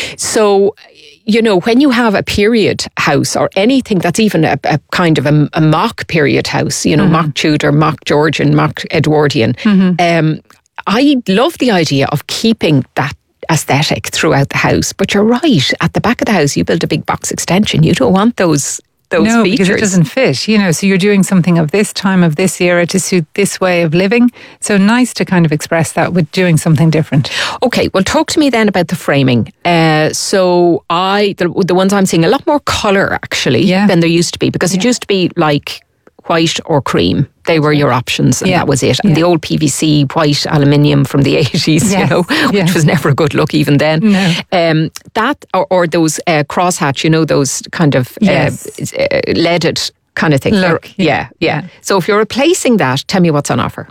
Speaker 2: So, you know, when you have a period house or anything that's even a, a kind of a, a mock period house, you know, mm-hmm. mock Tudor, mock Georgian, mock Edwardian, mm-hmm. um, I love the idea of keeping that aesthetic throughout the house. But you're right, at the back of the house, you build a big box extension. You don't want those those
Speaker 21: no,
Speaker 2: features.
Speaker 21: because it doesn't fit, you know, so you're doing something of this time, of this era to suit this way of living. So nice to kind of express that with doing something different.
Speaker 2: Okay, well, talk to me then about the framing. Uh, so I, the, the ones I'm seeing, a lot more colour actually
Speaker 21: Yeah.
Speaker 2: than there used to be, because it used to be like white or cream. They were your options, and
Speaker 21: Yeah.
Speaker 2: that was it. And
Speaker 21: Yeah.
Speaker 2: the old P V C white aluminium from the eighties, you
Speaker 21: Yes.
Speaker 2: know, which
Speaker 21: Yeah.
Speaker 2: was never a good look even then.
Speaker 21: No.
Speaker 2: Um, that or, or those uh, crosshatch, you know, those kind of uh,
Speaker 21: Yes.
Speaker 2: uh, leaded kind of thing.
Speaker 21: Look,
Speaker 2: They're- yeah, yeah, So if you're replacing that, tell me what's on offer.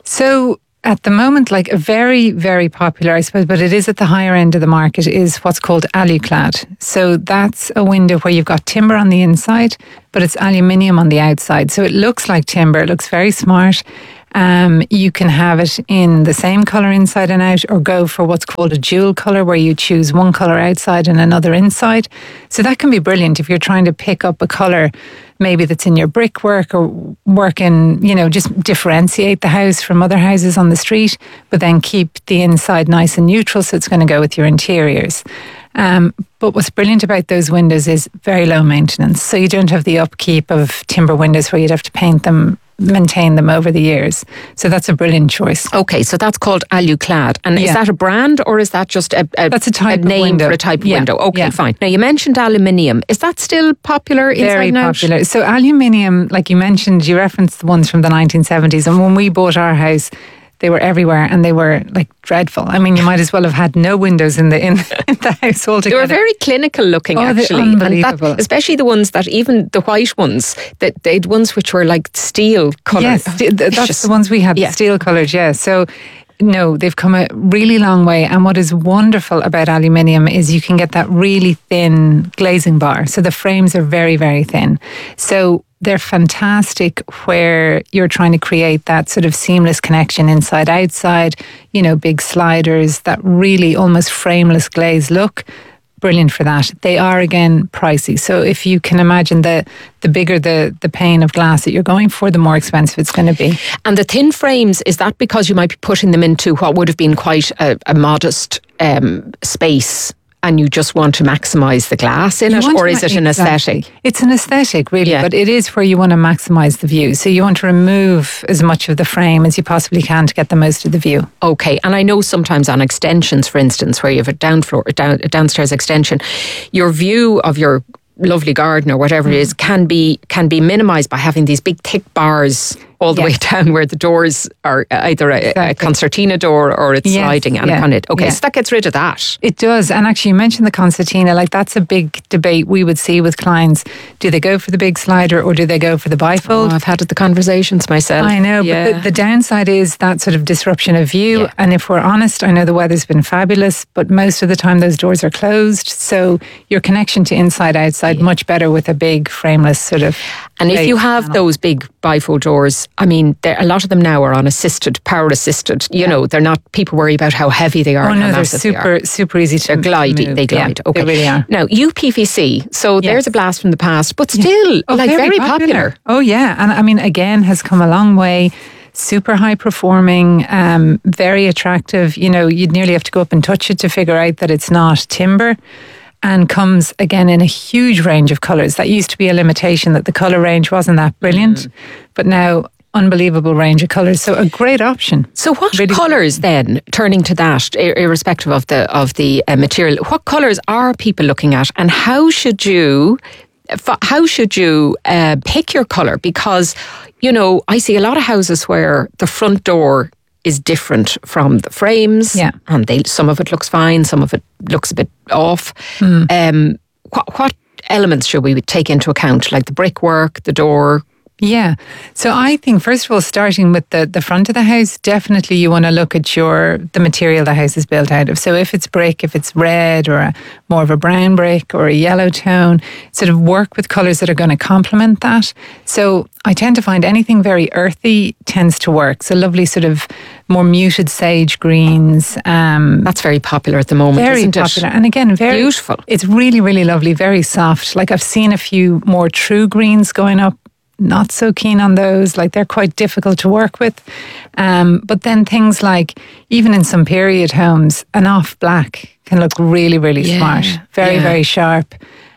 Speaker 21: So at the moment, like a very, very popular, I suppose, but it is at the higher end of the market, is what's called Aluclad. So that's a window where you've got timber on the inside, but it's aluminium on the outside. So it looks like timber. It looks very smart. Um, you can have it in the same colour inside and out, or go for what's called a dual colour, where you choose one colour outside and another inside. So that can be brilliant if you're trying to pick up a colour maybe that's in your brickwork, or work in, you know, just differentiate the house from other houses on the street, but then keep the inside nice and neutral, so it's going to go with your interiors. Um, but what's brilliant about those windows is very low maintenance. So you don't have the upkeep of timber windows where you'd have to paint them, maintain them over the years. So that's a brilliant choice.
Speaker 2: Okay, so that's called Aluclad. And
Speaker 21: Yeah.
Speaker 2: is that a brand, or is that just a, a,
Speaker 21: That's a type of
Speaker 2: name
Speaker 21: window.
Speaker 2: for a type of
Speaker 21: Yeah,
Speaker 2: window? Okay,
Speaker 21: yeah.
Speaker 2: fine. Now, you mentioned aluminium. Is that still popular inside
Speaker 21: Very
Speaker 2: and out?
Speaker 21: popular. So aluminium, like you mentioned, you referenced the ones from the nineteen seventies. And when we bought our house, they were everywhere, and they were like dreadful. I mean, you might as well have had no windows in the in, in the house altogether.
Speaker 2: They were very clinical looking,
Speaker 21: Oh, they're
Speaker 2: actually. And that-
Speaker 21: unbelievable.
Speaker 2: especially the ones that, even the white ones, that they'd ones which were like steel coloured.
Speaker 21: Yes, th- th- that's
Speaker 2: Vicious.
Speaker 21: the ones we had,
Speaker 2: Yeah.
Speaker 21: steel coloured, yeah. So, no, they've come a really long way. And what is wonderful about aluminium is you can get that really thin glazing bar. So the frames are very, very thin. So they're fantastic where you're trying to create that sort of seamless connection inside outside, you know, big sliders, that really almost frameless glaze look. Brilliant for that. They are, again, pricey. So if you can imagine, the the bigger the, the pane of glass that you're going for, the more expensive it's going to be.
Speaker 2: And the thin frames, is that because you might be putting them into what would have been quite a, a modest um, space, and you just want to maximise the glass in
Speaker 21: You
Speaker 2: it,
Speaker 21: want
Speaker 2: or
Speaker 21: to
Speaker 2: is
Speaker 21: ma-
Speaker 2: it an
Speaker 21: exactly.
Speaker 2: aesthetic?
Speaker 21: It's an aesthetic, really,
Speaker 2: Yeah.
Speaker 21: but it is where you want to maximise the view. So you want to remove as much of the frame as you possibly can to get the most of the view.
Speaker 2: Okay, and I know sometimes on extensions, for instance, where you have a down floor, a down, a downstairs extension, your view of your lovely garden or whatever it is can be can be minimised by having these big thick bars all the
Speaker 21: Yeah.
Speaker 2: way down, where the doors are either a, a
Speaker 21: Exactly.
Speaker 2: concertina door or it's
Speaker 21: Yes,
Speaker 2: sliding and
Speaker 21: yeah,
Speaker 2: upon it. Okay,
Speaker 21: yeah.
Speaker 2: so that gets rid of that.
Speaker 21: It does. And actually, you mentioned the concertina. Like, that's a big debate we would see with clients. Do they go for the big slider, or do they go for the bifold?
Speaker 2: Oh, I've had the conversations myself.
Speaker 21: I know,
Speaker 2: Yeah.
Speaker 21: but the, the downside is that sort of disruption of view.
Speaker 2: Yeah.
Speaker 21: And if we're honest, I know the weather's been fabulous, but most of the time those doors are closed. So your connection to inside, outside, much better with a big frameless sort of.
Speaker 2: And if you
Speaker 21: glazed
Speaker 2: have
Speaker 21: panel.
Speaker 2: those big bifold doors, I mean, there- a lot of them now are on assisted, power assisted. You know, they're not, people worry about how heavy they are.
Speaker 21: Oh
Speaker 2: and how
Speaker 21: no, they're
Speaker 2: massive they are.
Speaker 21: super, super easy to
Speaker 2: They're glidey.
Speaker 21: move.
Speaker 2: They glide.
Speaker 21: Yeah,
Speaker 2: okay,
Speaker 21: they really are.
Speaker 2: Now U P V C. So there's a blast from the past, but still,
Speaker 21: Oh,
Speaker 2: like very, popular.
Speaker 21: Oh yeah, and I mean, again, has come a long way. Super high performing, um, very attractive. You know, you'd nearly have to go up and touch it to figure out that it's not timber. And comes again in a huge range of colours. That used to be a limitation, that the colour range wasn't that brilliant,
Speaker 2: Mm.
Speaker 21: but now unbelievable range of colours. So a great option.
Speaker 2: So what
Speaker 21: Really-
Speaker 2: colours then? Turning to that, ir- irrespective of the of the uh, material, what colours are people looking at, and how should you? f- How should you uh, pick your colour? Because, you know, I see a lot of houses where the front door is different from the frames.
Speaker 21: Yeah.
Speaker 2: And they, some of it looks fine, some of it looks a bit off.
Speaker 21: Hmm.
Speaker 2: Um, what, what elements should we take into account, like the brickwork, the door?
Speaker 21: Yeah. So I think, first of all, starting with the, the front of the house, definitely you want to look at your the material the house is built out of. So if it's brick, if it's red or a, more of a brown brick or a yellow tone, sort of work with colours that are going to complement that. So I tend to find anything very earthy tends to work. So lovely sort of more muted sage greens. Um,
Speaker 2: That's very popular at the moment,
Speaker 21: very
Speaker 2: isn't
Speaker 21: popular.
Speaker 2: it?
Speaker 21: And again, very
Speaker 2: Beautiful.
Speaker 21: It's really, really lovely, very soft. Like, I've seen a few more true greens going up. Not so keen on those, like they're quite difficult to work with. Um, but then things like, even in some period homes, an off black can look really, really
Speaker 2: Yeah,
Speaker 21: smart. Very,
Speaker 2: yeah.
Speaker 21: very sharp.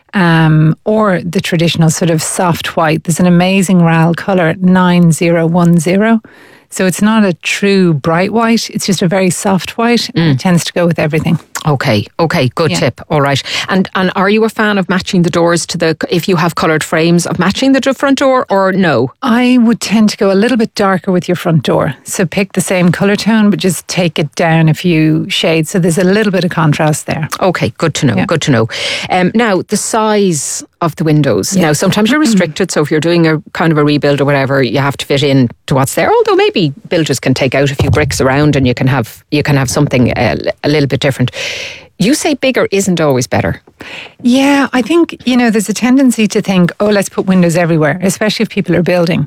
Speaker 21: um, or the traditional sort of soft white. There's an amazing R A L colour, nine zero one zero. So it's not a true bright white, it's just a very soft white, and
Speaker 2: Mm.
Speaker 21: it tends to go with everything.
Speaker 2: Okay, okay, good
Speaker 21: Yeah.
Speaker 2: tip. All right. And and are you a fan of matching the doors to the, if you have coloured frames, of matching the front door, or no?
Speaker 21: I would tend to go a little bit darker with your front door. So pick the same colour tone, but just take it down a few shades. So there's a little bit of contrast there.
Speaker 2: Okay, good to know,
Speaker 21: Yeah.
Speaker 2: good to know. Um, now, the size of the windows. Now, sometimes you're restricted, so if you're doing a kind of a rebuild or whatever, you have to fit in to what's there. Although maybe builders can take out a few bricks around and you can have you can have something a, a little bit different. You say bigger isn't always better.
Speaker 21: Yeah, I think, you know, there's a tendency to think, oh, let's put windows everywhere, especially if people are building.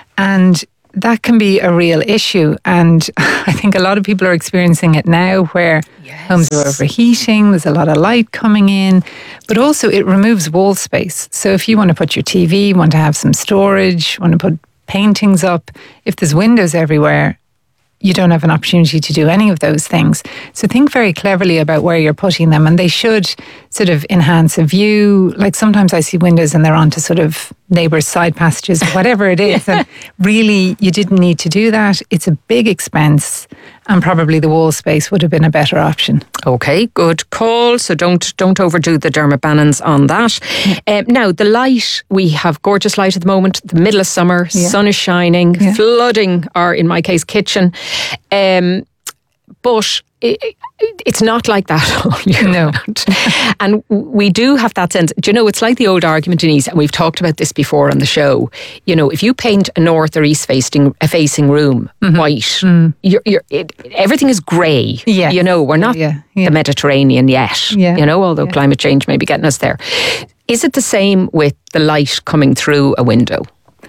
Speaker 21: And that can be a real issue. And I think a lot of people are experiencing it now where homes are overheating, there's a lot of light coming in, but also it removes wall space. So if you want to put your T V, want to have some storage, want to put paintings up, if there's windows everywhere, you don't have an opportunity to do any of those things. So think very cleverly about where you're putting them, and they should sort of enhance a view. Like sometimes I see windows and they're onto sort of neighbours' side passages, whatever it is. And really, you didn't need to do that. It's a big expense, and probably the wall space would have been a better option.
Speaker 2: Okay, good call. So don't don't overdo the Dermot Bannons on that. Um, now, the light, we have gorgeous light at the moment, the middle of summer,
Speaker 21: Yeah.
Speaker 2: sun is shining,
Speaker 21: Yeah.
Speaker 2: flooding our, in my case, kitchen. Um, but it, it's not like that all year
Speaker 21: No.
Speaker 2: round. And we do have that sense. Do you know, it's like the old argument, Denise, and we've talked about this before on the show. You know, if you paint a north or east facing a facing room white, you're, you're, it, everything is grey.
Speaker 21: Yeah.
Speaker 2: You know, we're not
Speaker 21: Yeah,
Speaker 2: the Mediterranean yet.
Speaker 21: Yeah.
Speaker 2: You know, although climate change may be getting us there. Is it the same with the light coming through a window?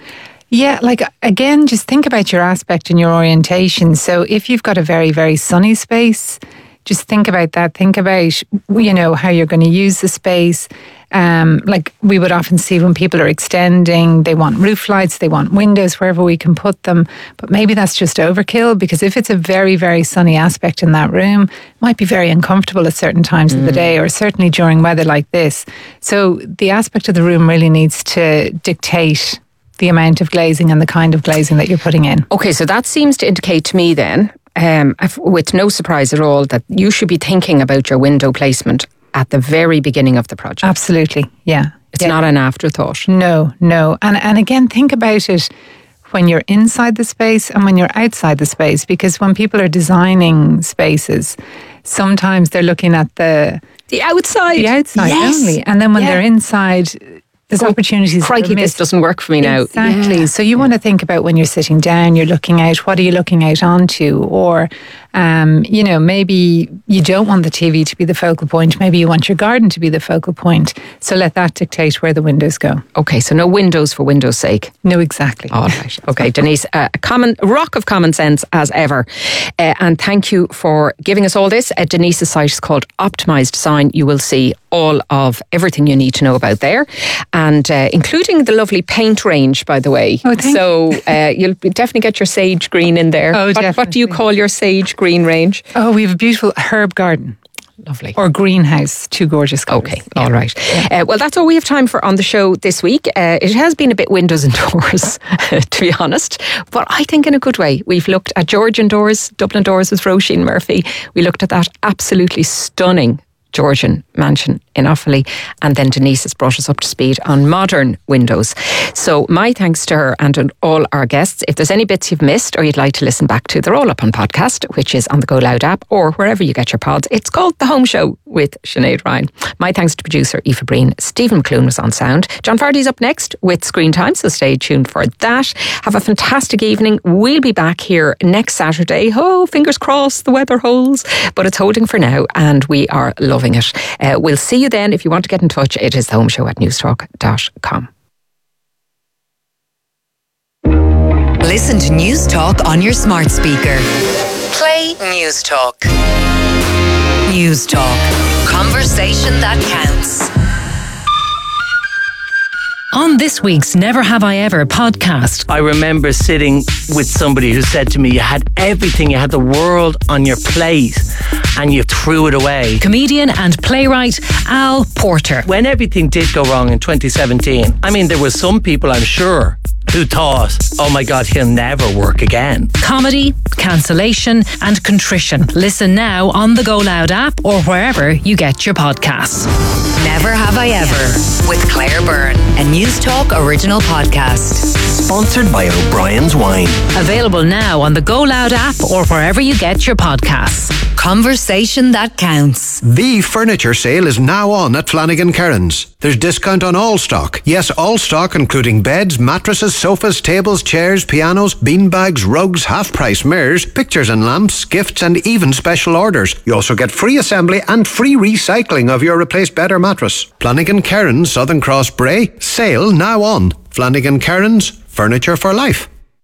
Speaker 21: Yeah, like again, just think about your aspect and your orientation. So if you've got a very, very sunny space, just think about that. Think about, you know, how you're going to use the space. Um, like we would often see when people are extending, they want roof lights, they want windows wherever we can put them. But maybe that's just overkill, because if it's a very, very sunny aspect in that room, it might be very uncomfortable at certain times of the day, or certainly during weather like this. So the aspect of the room really needs to dictate the amount of glazing and the kind of glazing that you're putting in.
Speaker 2: Okay, so that seems to indicate to me then, um, with no surprise at all, that you should be thinking about your window placement at the very beginning of the project.
Speaker 21: Absolutely, yeah.
Speaker 2: It's
Speaker 21: Yeah.
Speaker 2: not an afterthought.
Speaker 21: No, no. And and again, think about it when you're inside the space and when you're outside the space, because when people are designing spaces, sometimes they're looking at the
Speaker 2: The outside.
Speaker 21: the outside
Speaker 2: Yes.
Speaker 21: only. And then when
Speaker 2: Yeah.
Speaker 21: they're inside, there's
Speaker 2: Oh,
Speaker 21: opportunities.
Speaker 2: crikey,
Speaker 21: that are
Speaker 2: this
Speaker 21: missed.
Speaker 2: doesn't work for me now.
Speaker 21: Exactly.
Speaker 2: Yeah.
Speaker 21: So you want to think about when you're sitting down, you're looking out, what are you looking out onto? Or, um, you know, maybe you don't want the T V to be the focal point. Maybe you want your garden to be the focal point. So let that dictate where the windows go.
Speaker 2: Okay, so no windows for windows' sake.
Speaker 21: No, exactly.
Speaker 2: All right. Okay, Denise, uh, a common rock of common sense as ever. Uh, and thank you for giving us all this. Uh, Denise's site is called Optimised Design. You will see all of everything you need to know about there, and uh, including the lovely paint range, by the way.
Speaker 21: Oh, thank
Speaker 2: so uh, you'll definitely get your sage green in there.
Speaker 21: Oh,
Speaker 2: what, what do you call your sage green range?
Speaker 21: Oh, we have a beautiful herb garden.
Speaker 2: Lovely.
Speaker 21: Or greenhouse, two gorgeous colours.
Speaker 2: Okay, all right. Uh, well, that's all we have time for on the show this week. Uh, it has been a bit windows and doors, to be honest, but I think in a good way. We've looked at Georgian doors, Dublin doors with Roisin Murphy. We looked at that absolutely stunning Georgian mansion in Offaly, and then Denise has brought us up to speed on modern windows. So my thanks to her and to all our guests. If there's any bits you've missed or you'd like to listen back to, they're all up on podcast, which is on the Go Loud app or wherever you get your pods. It's called The Home Show with Sinead Ryan. My thanks to producer Aoife Breen. Stephen McClune was on sound. John Fardy's up next with Screen Time, so stay tuned for that. Have a fantastic evening. We'll be back here next Saturday. Oh, fingers crossed the weather holds, but it's holding for now and we are loving it. Uh, we'll see you then. If you want to get in touch, it is the home show at newstalk dot com.
Speaker 3: Listen to News Talk on your smart speaker. Play News Talk. News Talk. Conversation that counts. On this week's Never Have I Ever podcast.
Speaker 1: I remember sitting with somebody who said to me, you had everything, you had the world on your plate and you threw it away.
Speaker 3: Comedian and playwright Al Porter.
Speaker 1: When everything did go wrong in twenty seventeen, I mean, there were some people, I'm sure, who thought, oh my God, he'll never work again.
Speaker 3: Comedy, cancellation and contrition. Listen now on the Go Loud app or wherever you get your podcasts.
Speaker 22: Never Have I Ever with Claire Byrne, a News Talk original podcast.
Speaker 4: Sponsored by O'Brien's Wine.
Speaker 3: Available now on the Go Loud app or wherever you get your podcasts.
Speaker 22: Conversation that counts.
Speaker 13: The furniture sale is now on at Flanagan Kerins. There's discount on all stock. Yes, all stock including beds, mattresses, sofas, tables, chairs, pianos, beanbags, rugs, half-price mirrors, pictures and lamps, gifts and even special orders. You also get free assembly and free recycling of your replaced bed or mattress. Flanagan Kerins, Southern Cross Bray. Sale now on. Flanagan Kerins, furniture for life.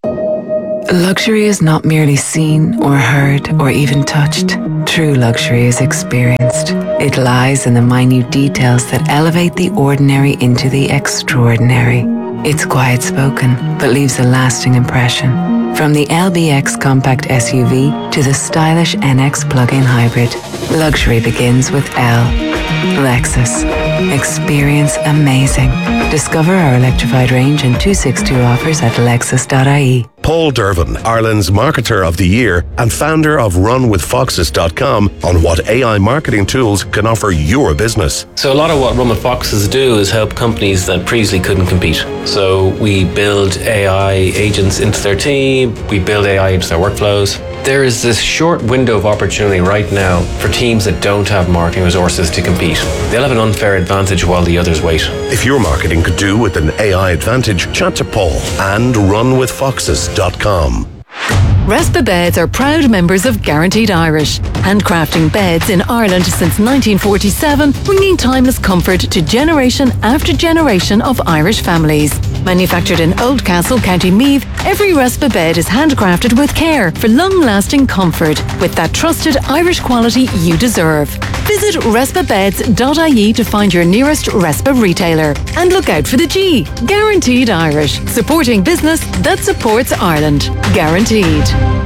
Speaker 23: Luxury is not merely seen or heard or even touched. True luxury is experienced. It lies in the minute details that elevate the ordinary into the extraordinary. It's quiet spoken, but leaves a lasting impression. From the L B X compact S U V to the stylish N X plug-in hybrid, luxury begins with L. Lexus. Experience amazing. Discover our electrified range and two sixty-two offers at lexus dot I E.
Speaker 24: Paul Dervin, Ireland's Marketer of the Year and founder of run with foxes dot com, on what A I marketing tools can offer your business.
Speaker 25: So a lot of what Run with Foxes do is help companies that previously couldn't compete. So we build A I agents into their team, we build A I into their workflows. There is this short window of opportunity right now for teams that don't have marketing resources to compete. They'll have an unfair advantage while the others wait.
Speaker 24: If your marketing could do with an A I advantage, chat to Paul and run with foxes dot com.
Speaker 18: Respa Beds are proud members of Guaranteed Irish, handcrafting beds in Ireland since nineteen forty-seven, bringing timeless comfort to generation after generation of Irish families. Manufactured in Oldcastle, County Meath, every Respa bed is handcrafted with care for long-lasting comfort, with that trusted Irish quality you deserve. Visit respa beds dot I E to find your nearest Respa retailer. And look out for the G, Guaranteed Irish, supporting business that supports Ireland. Guaranteed.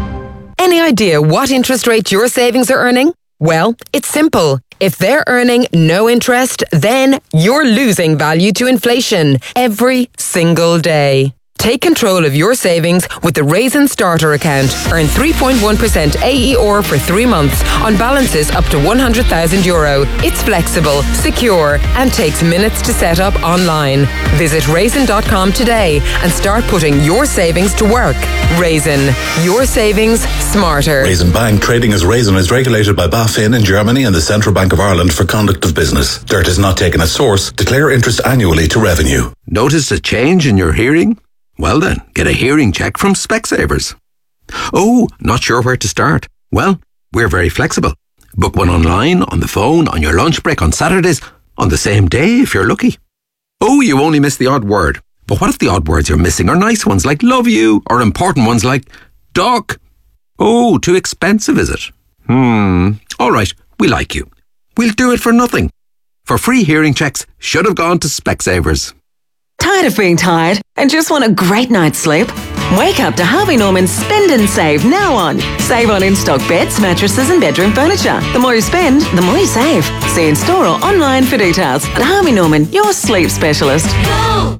Speaker 26: Any idea what interest rate your savings are earning? Well, it's simple. If they're earning no interest, then you're losing value to inflation every single day. Take control of your savings with the Raisin Starter account. Earn three point one percent A E R for three months on balances up to one hundred thousand euro. It's flexible, secure, and takes minutes to set up online. Visit raisin dot com today and start putting your savings to work. Raisin, your savings smarter.
Speaker 27: Raisin Bank, trading as Raisin, is regulated by BaFin in Germany and the Central Bank of Ireland for conduct of business. Dirt is not taken as source. Declare interest annually to revenue.
Speaker 28: Notice a change in your hearing? Well then, get a hearing check from Specsavers. Oh, not sure where to start? Well, we're very flexible. Book one online, on the phone, on your lunch break, on Saturdays, on the same day if you're lucky. Oh, you only missed the odd word. But what if the odd words you're missing are nice ones like love you, or important ones like dog? Oh, too expensive is it? Hmm, all right, we like you. We'll do it for nothing. For free hearing checks, should have gone to Specsavers.
Speaker 18: Tired of being tired and just want a great night's sleep? Wake up to Harvey Norman's Spend and Save now on. Save on in-stock beds, mattresses and bedroom furniture. The more you spend, the more you save. See in store or online for details. At Harvey Norman, your sleep specialist.
Speaker 22: Go!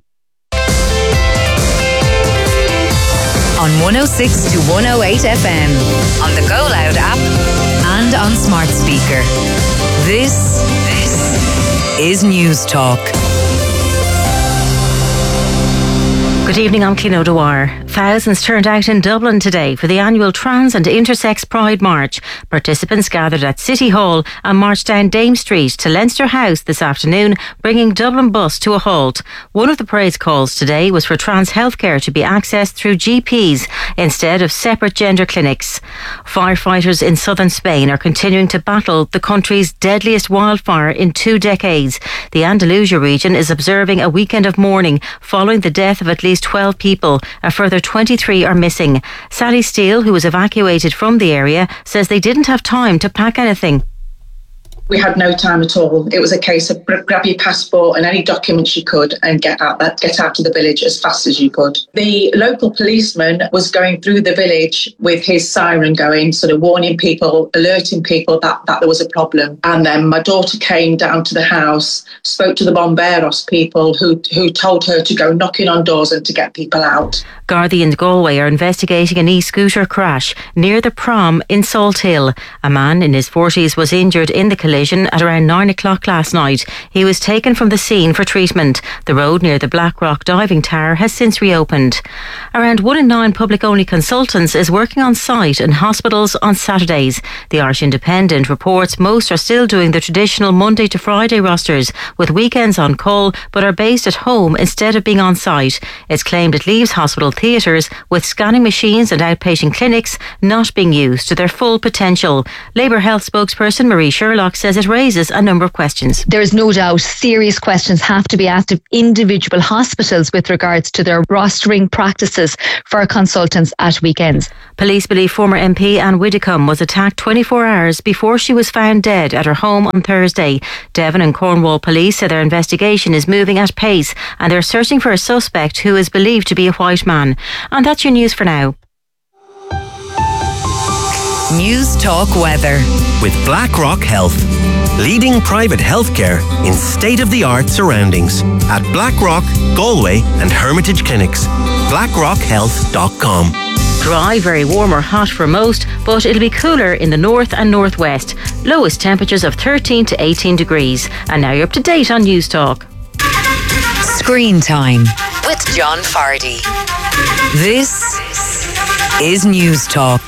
Speaker 22: On one oh six to one oh eight F M, on the Go Loud app and on smart speaker. This, this is News Talk.
Speaker 29: Good evening, I'm Clino Dwyer. Thousands turned out in Dublin today for the annual Trans and Intersex Pride March. Participants gathered at City Hall and marched down Dame Street to Leinster House this afternoon, bringing Dublin Bus to a halt. One of the parade's calls today was for trans healthcare to be accessed through G Ps instead of separate gender clinics. Firefighters in southern Spain are continuing to battle the country's deadliest wildfire in two decades. The Andalusia region is observing a weekend of mourning following the death of at least twelve people. A further twenty-three are missing. Sally Steele, who was evacuated from the area, says they didn't have time to pack anything.
Speaker 5: We had no time at all. It was a case of grab your passport and any documents you could and get out that get out of the village as fast as you could. The local policeman was going through the village with his siren going, sort of warning people, alerting people that, that there was a problem. And then my daughter came down to the house, spoke to the Bomberos people who who told her to go knocking on doors and to get people out.
Speaker 29: Gardaí and Galway are investigating an e-scooter crash near the prom in Salt Hill. A man in his forties was injured in the collision at around nine o'clock last night. He was taken from the scene for treatment. The road near the Blackrock Diving Tower has since reopened. Around one in nine public-only consultants is working on site in hospitals on Saturdays. The Irish Independent reports most are still doing the traditional Monday to Friday rosters, with weekends on call, but are based at home instead of being on site. It's claimed it leaves hospital theatres with scanning machines and outpatient clinics not being used to their full potential. Labour Health spokesperson Marie Sherlock says it raises a number of questions.
Speaker 6: There is no doubt serious questions have to be asked of individual hospitals with regards to their rostering practices for consultants at weekends.
Speaker 29: Police believe former M P Anne Widdecombe was attacked twenty-four hours before she was found dead at her home on Thursday. Devon and Cornwall police say their investigation is moving at pace and they're searching for a suspect who is believed to be a white man. And that's your news for now.
Speaker 22: News Talk Weather.
Speaker 4: With BlackRock Health. Leading private healthcare in state-of-the-art surroundings at Blackrock, Galway and Hermitage Clinics. blackrock health dot com.
Speaker 29: Dry, very warm or hot for most, but it'll be cooler in the north and northwest. Lowest temperatures of thirteen to eighteen degrees. And now you're up to date on News Talk.
Speaker 22: Screen Time with John Fardy. This is News Talk.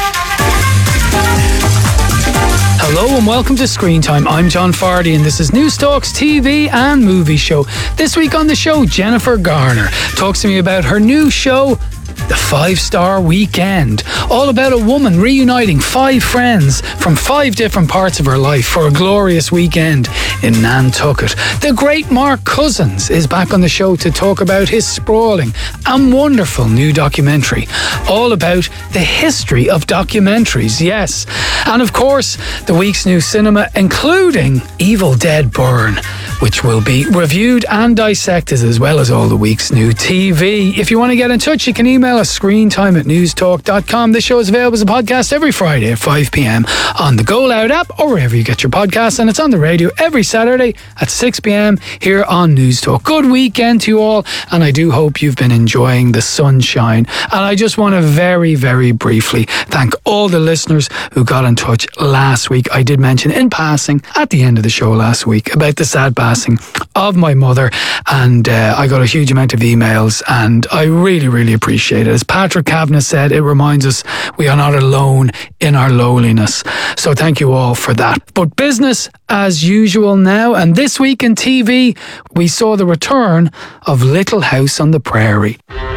Speaker 7: Hello and welcome to Screen Time. I'm John Fardy and this is News Talk's T V and movie show. This week on the show, Jennifer Garner talks to me about her new show, The Five Star Weekend, all about a woman reuniting five friends from five different parts of her life for a glorious weekend in Nantucket. The great Mark Cousins is back on the show to talk about his sprawling and wonderful new documentary, all about the history of documentaries, yes. And of course, the week's new cinema, including Evil Dead Burn, which will be reviewed and dissected, as well as all the week's new T V. If you want to get in touch, you can email us screentime at newstalk dot com. This show is available as a podcast every Friday at five p.m. on the Go Loud app or wherever you get your podcasts, and it's on the radio every Saturday at six p.m. here on News Talk. Good weekend to you all, and I do hope you've been enjoying the sunshine. And I just want to very, very briefly thank all the listeners who got in touch last week. I did mention in passing at the end of the show last week about the sad passing of my mother, and uh, I got a huge amount of emails, and I really, really appreciate it. As Patrick Kavanagh said, it reminds us we are not alone in our lowliness. So thank you all for that. But business as usual now, and this week in T V, we saw the return of Little House on the Prairie.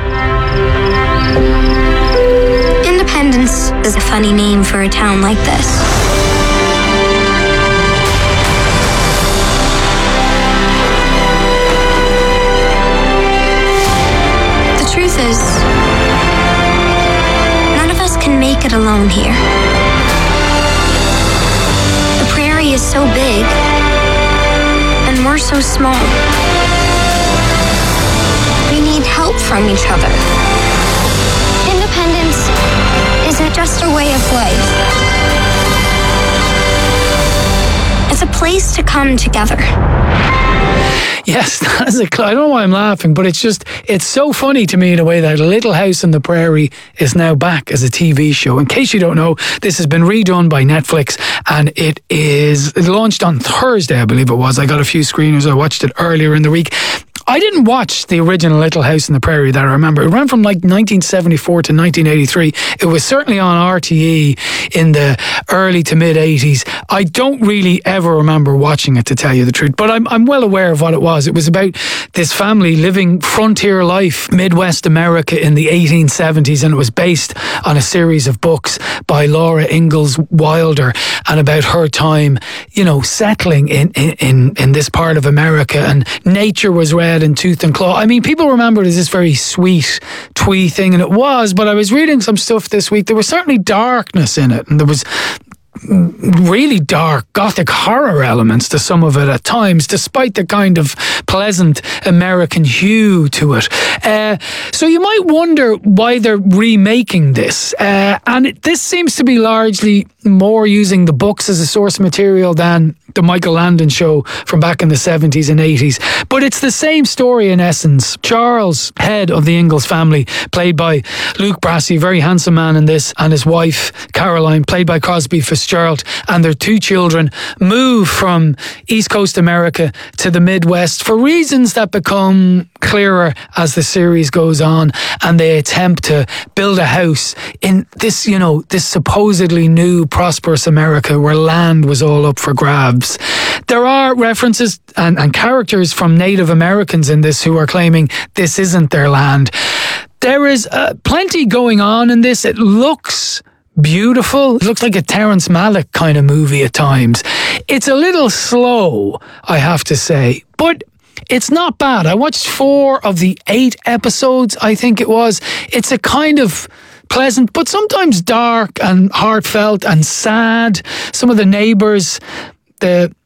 Speaker 10: Independence is a funny name for a town like this. Is none of us can make it alone here. The prairie is so big and we're so small. We need help from each other. Independence isn't just a way of life. It's a place to come together.
Speaker 7: Yes, that is a, I don't know why I'm laughing, but it's just, it's so funny to me the way that Little House on the Prairie is now back as a T V show. In case you don't know, this has been redone by Netflix and it is it launched on Thursday, I believe it was. I got a few screeners. I watched it earlier in the week. I didn't watch the original Little House on the Prairie that I remember. It ran from like nineteen seventy-four to nineteen eighty-three. It was certainly on R T E in the early to mid eighties. I don't really ever remember watching it, to tell you the truth, but I'm I'm well aware of what it was. It was about this family living frontier life, Midwest America in the eighteen seventies, and it was based on a series of books by Laura Ingalls Wilder and about her time, you know, settling in, in, in this part of America, and nature was red in tooth and claw. I mean, people remember it as this very sweet, twee thing, and it was, but I was reading some stuff this week. There was certainly darkness in it, and there was really dark gothic horror elements to some of it at times, despite the kind of pleasant American hue to it. Uh, so you might wonder why they're remaking this. Uh, and it, this seems to be largely more using the books as a source material than the Michael Landon show from back in the seventies and eighties. But it's the same story in essence. Charles, head of the Ingalls family, played by Luke Brasi, very handsome man in this, and his wife, Caroline, played by Crosby Fitzgerald, and their two children move from East Coast America to the Midwest for reasons that become clearer as the series goes on, and they attempt to build a house in this, you know, this supposedly new prosperous America where land was all up for grabs. There are references and, and characters from Native Americans in this who are claiming this isn't their land. There is uh, plenty going on in this. It looks beautiful. It looks like a Terrence Malick kind of movie at times. It's a little slow, I have to say, but it's not bad. I watched four of the eight episodes, I think it was. It's a kind of pleasant, but sometimes dark and heartfelt and sad. Some of the neighbours, the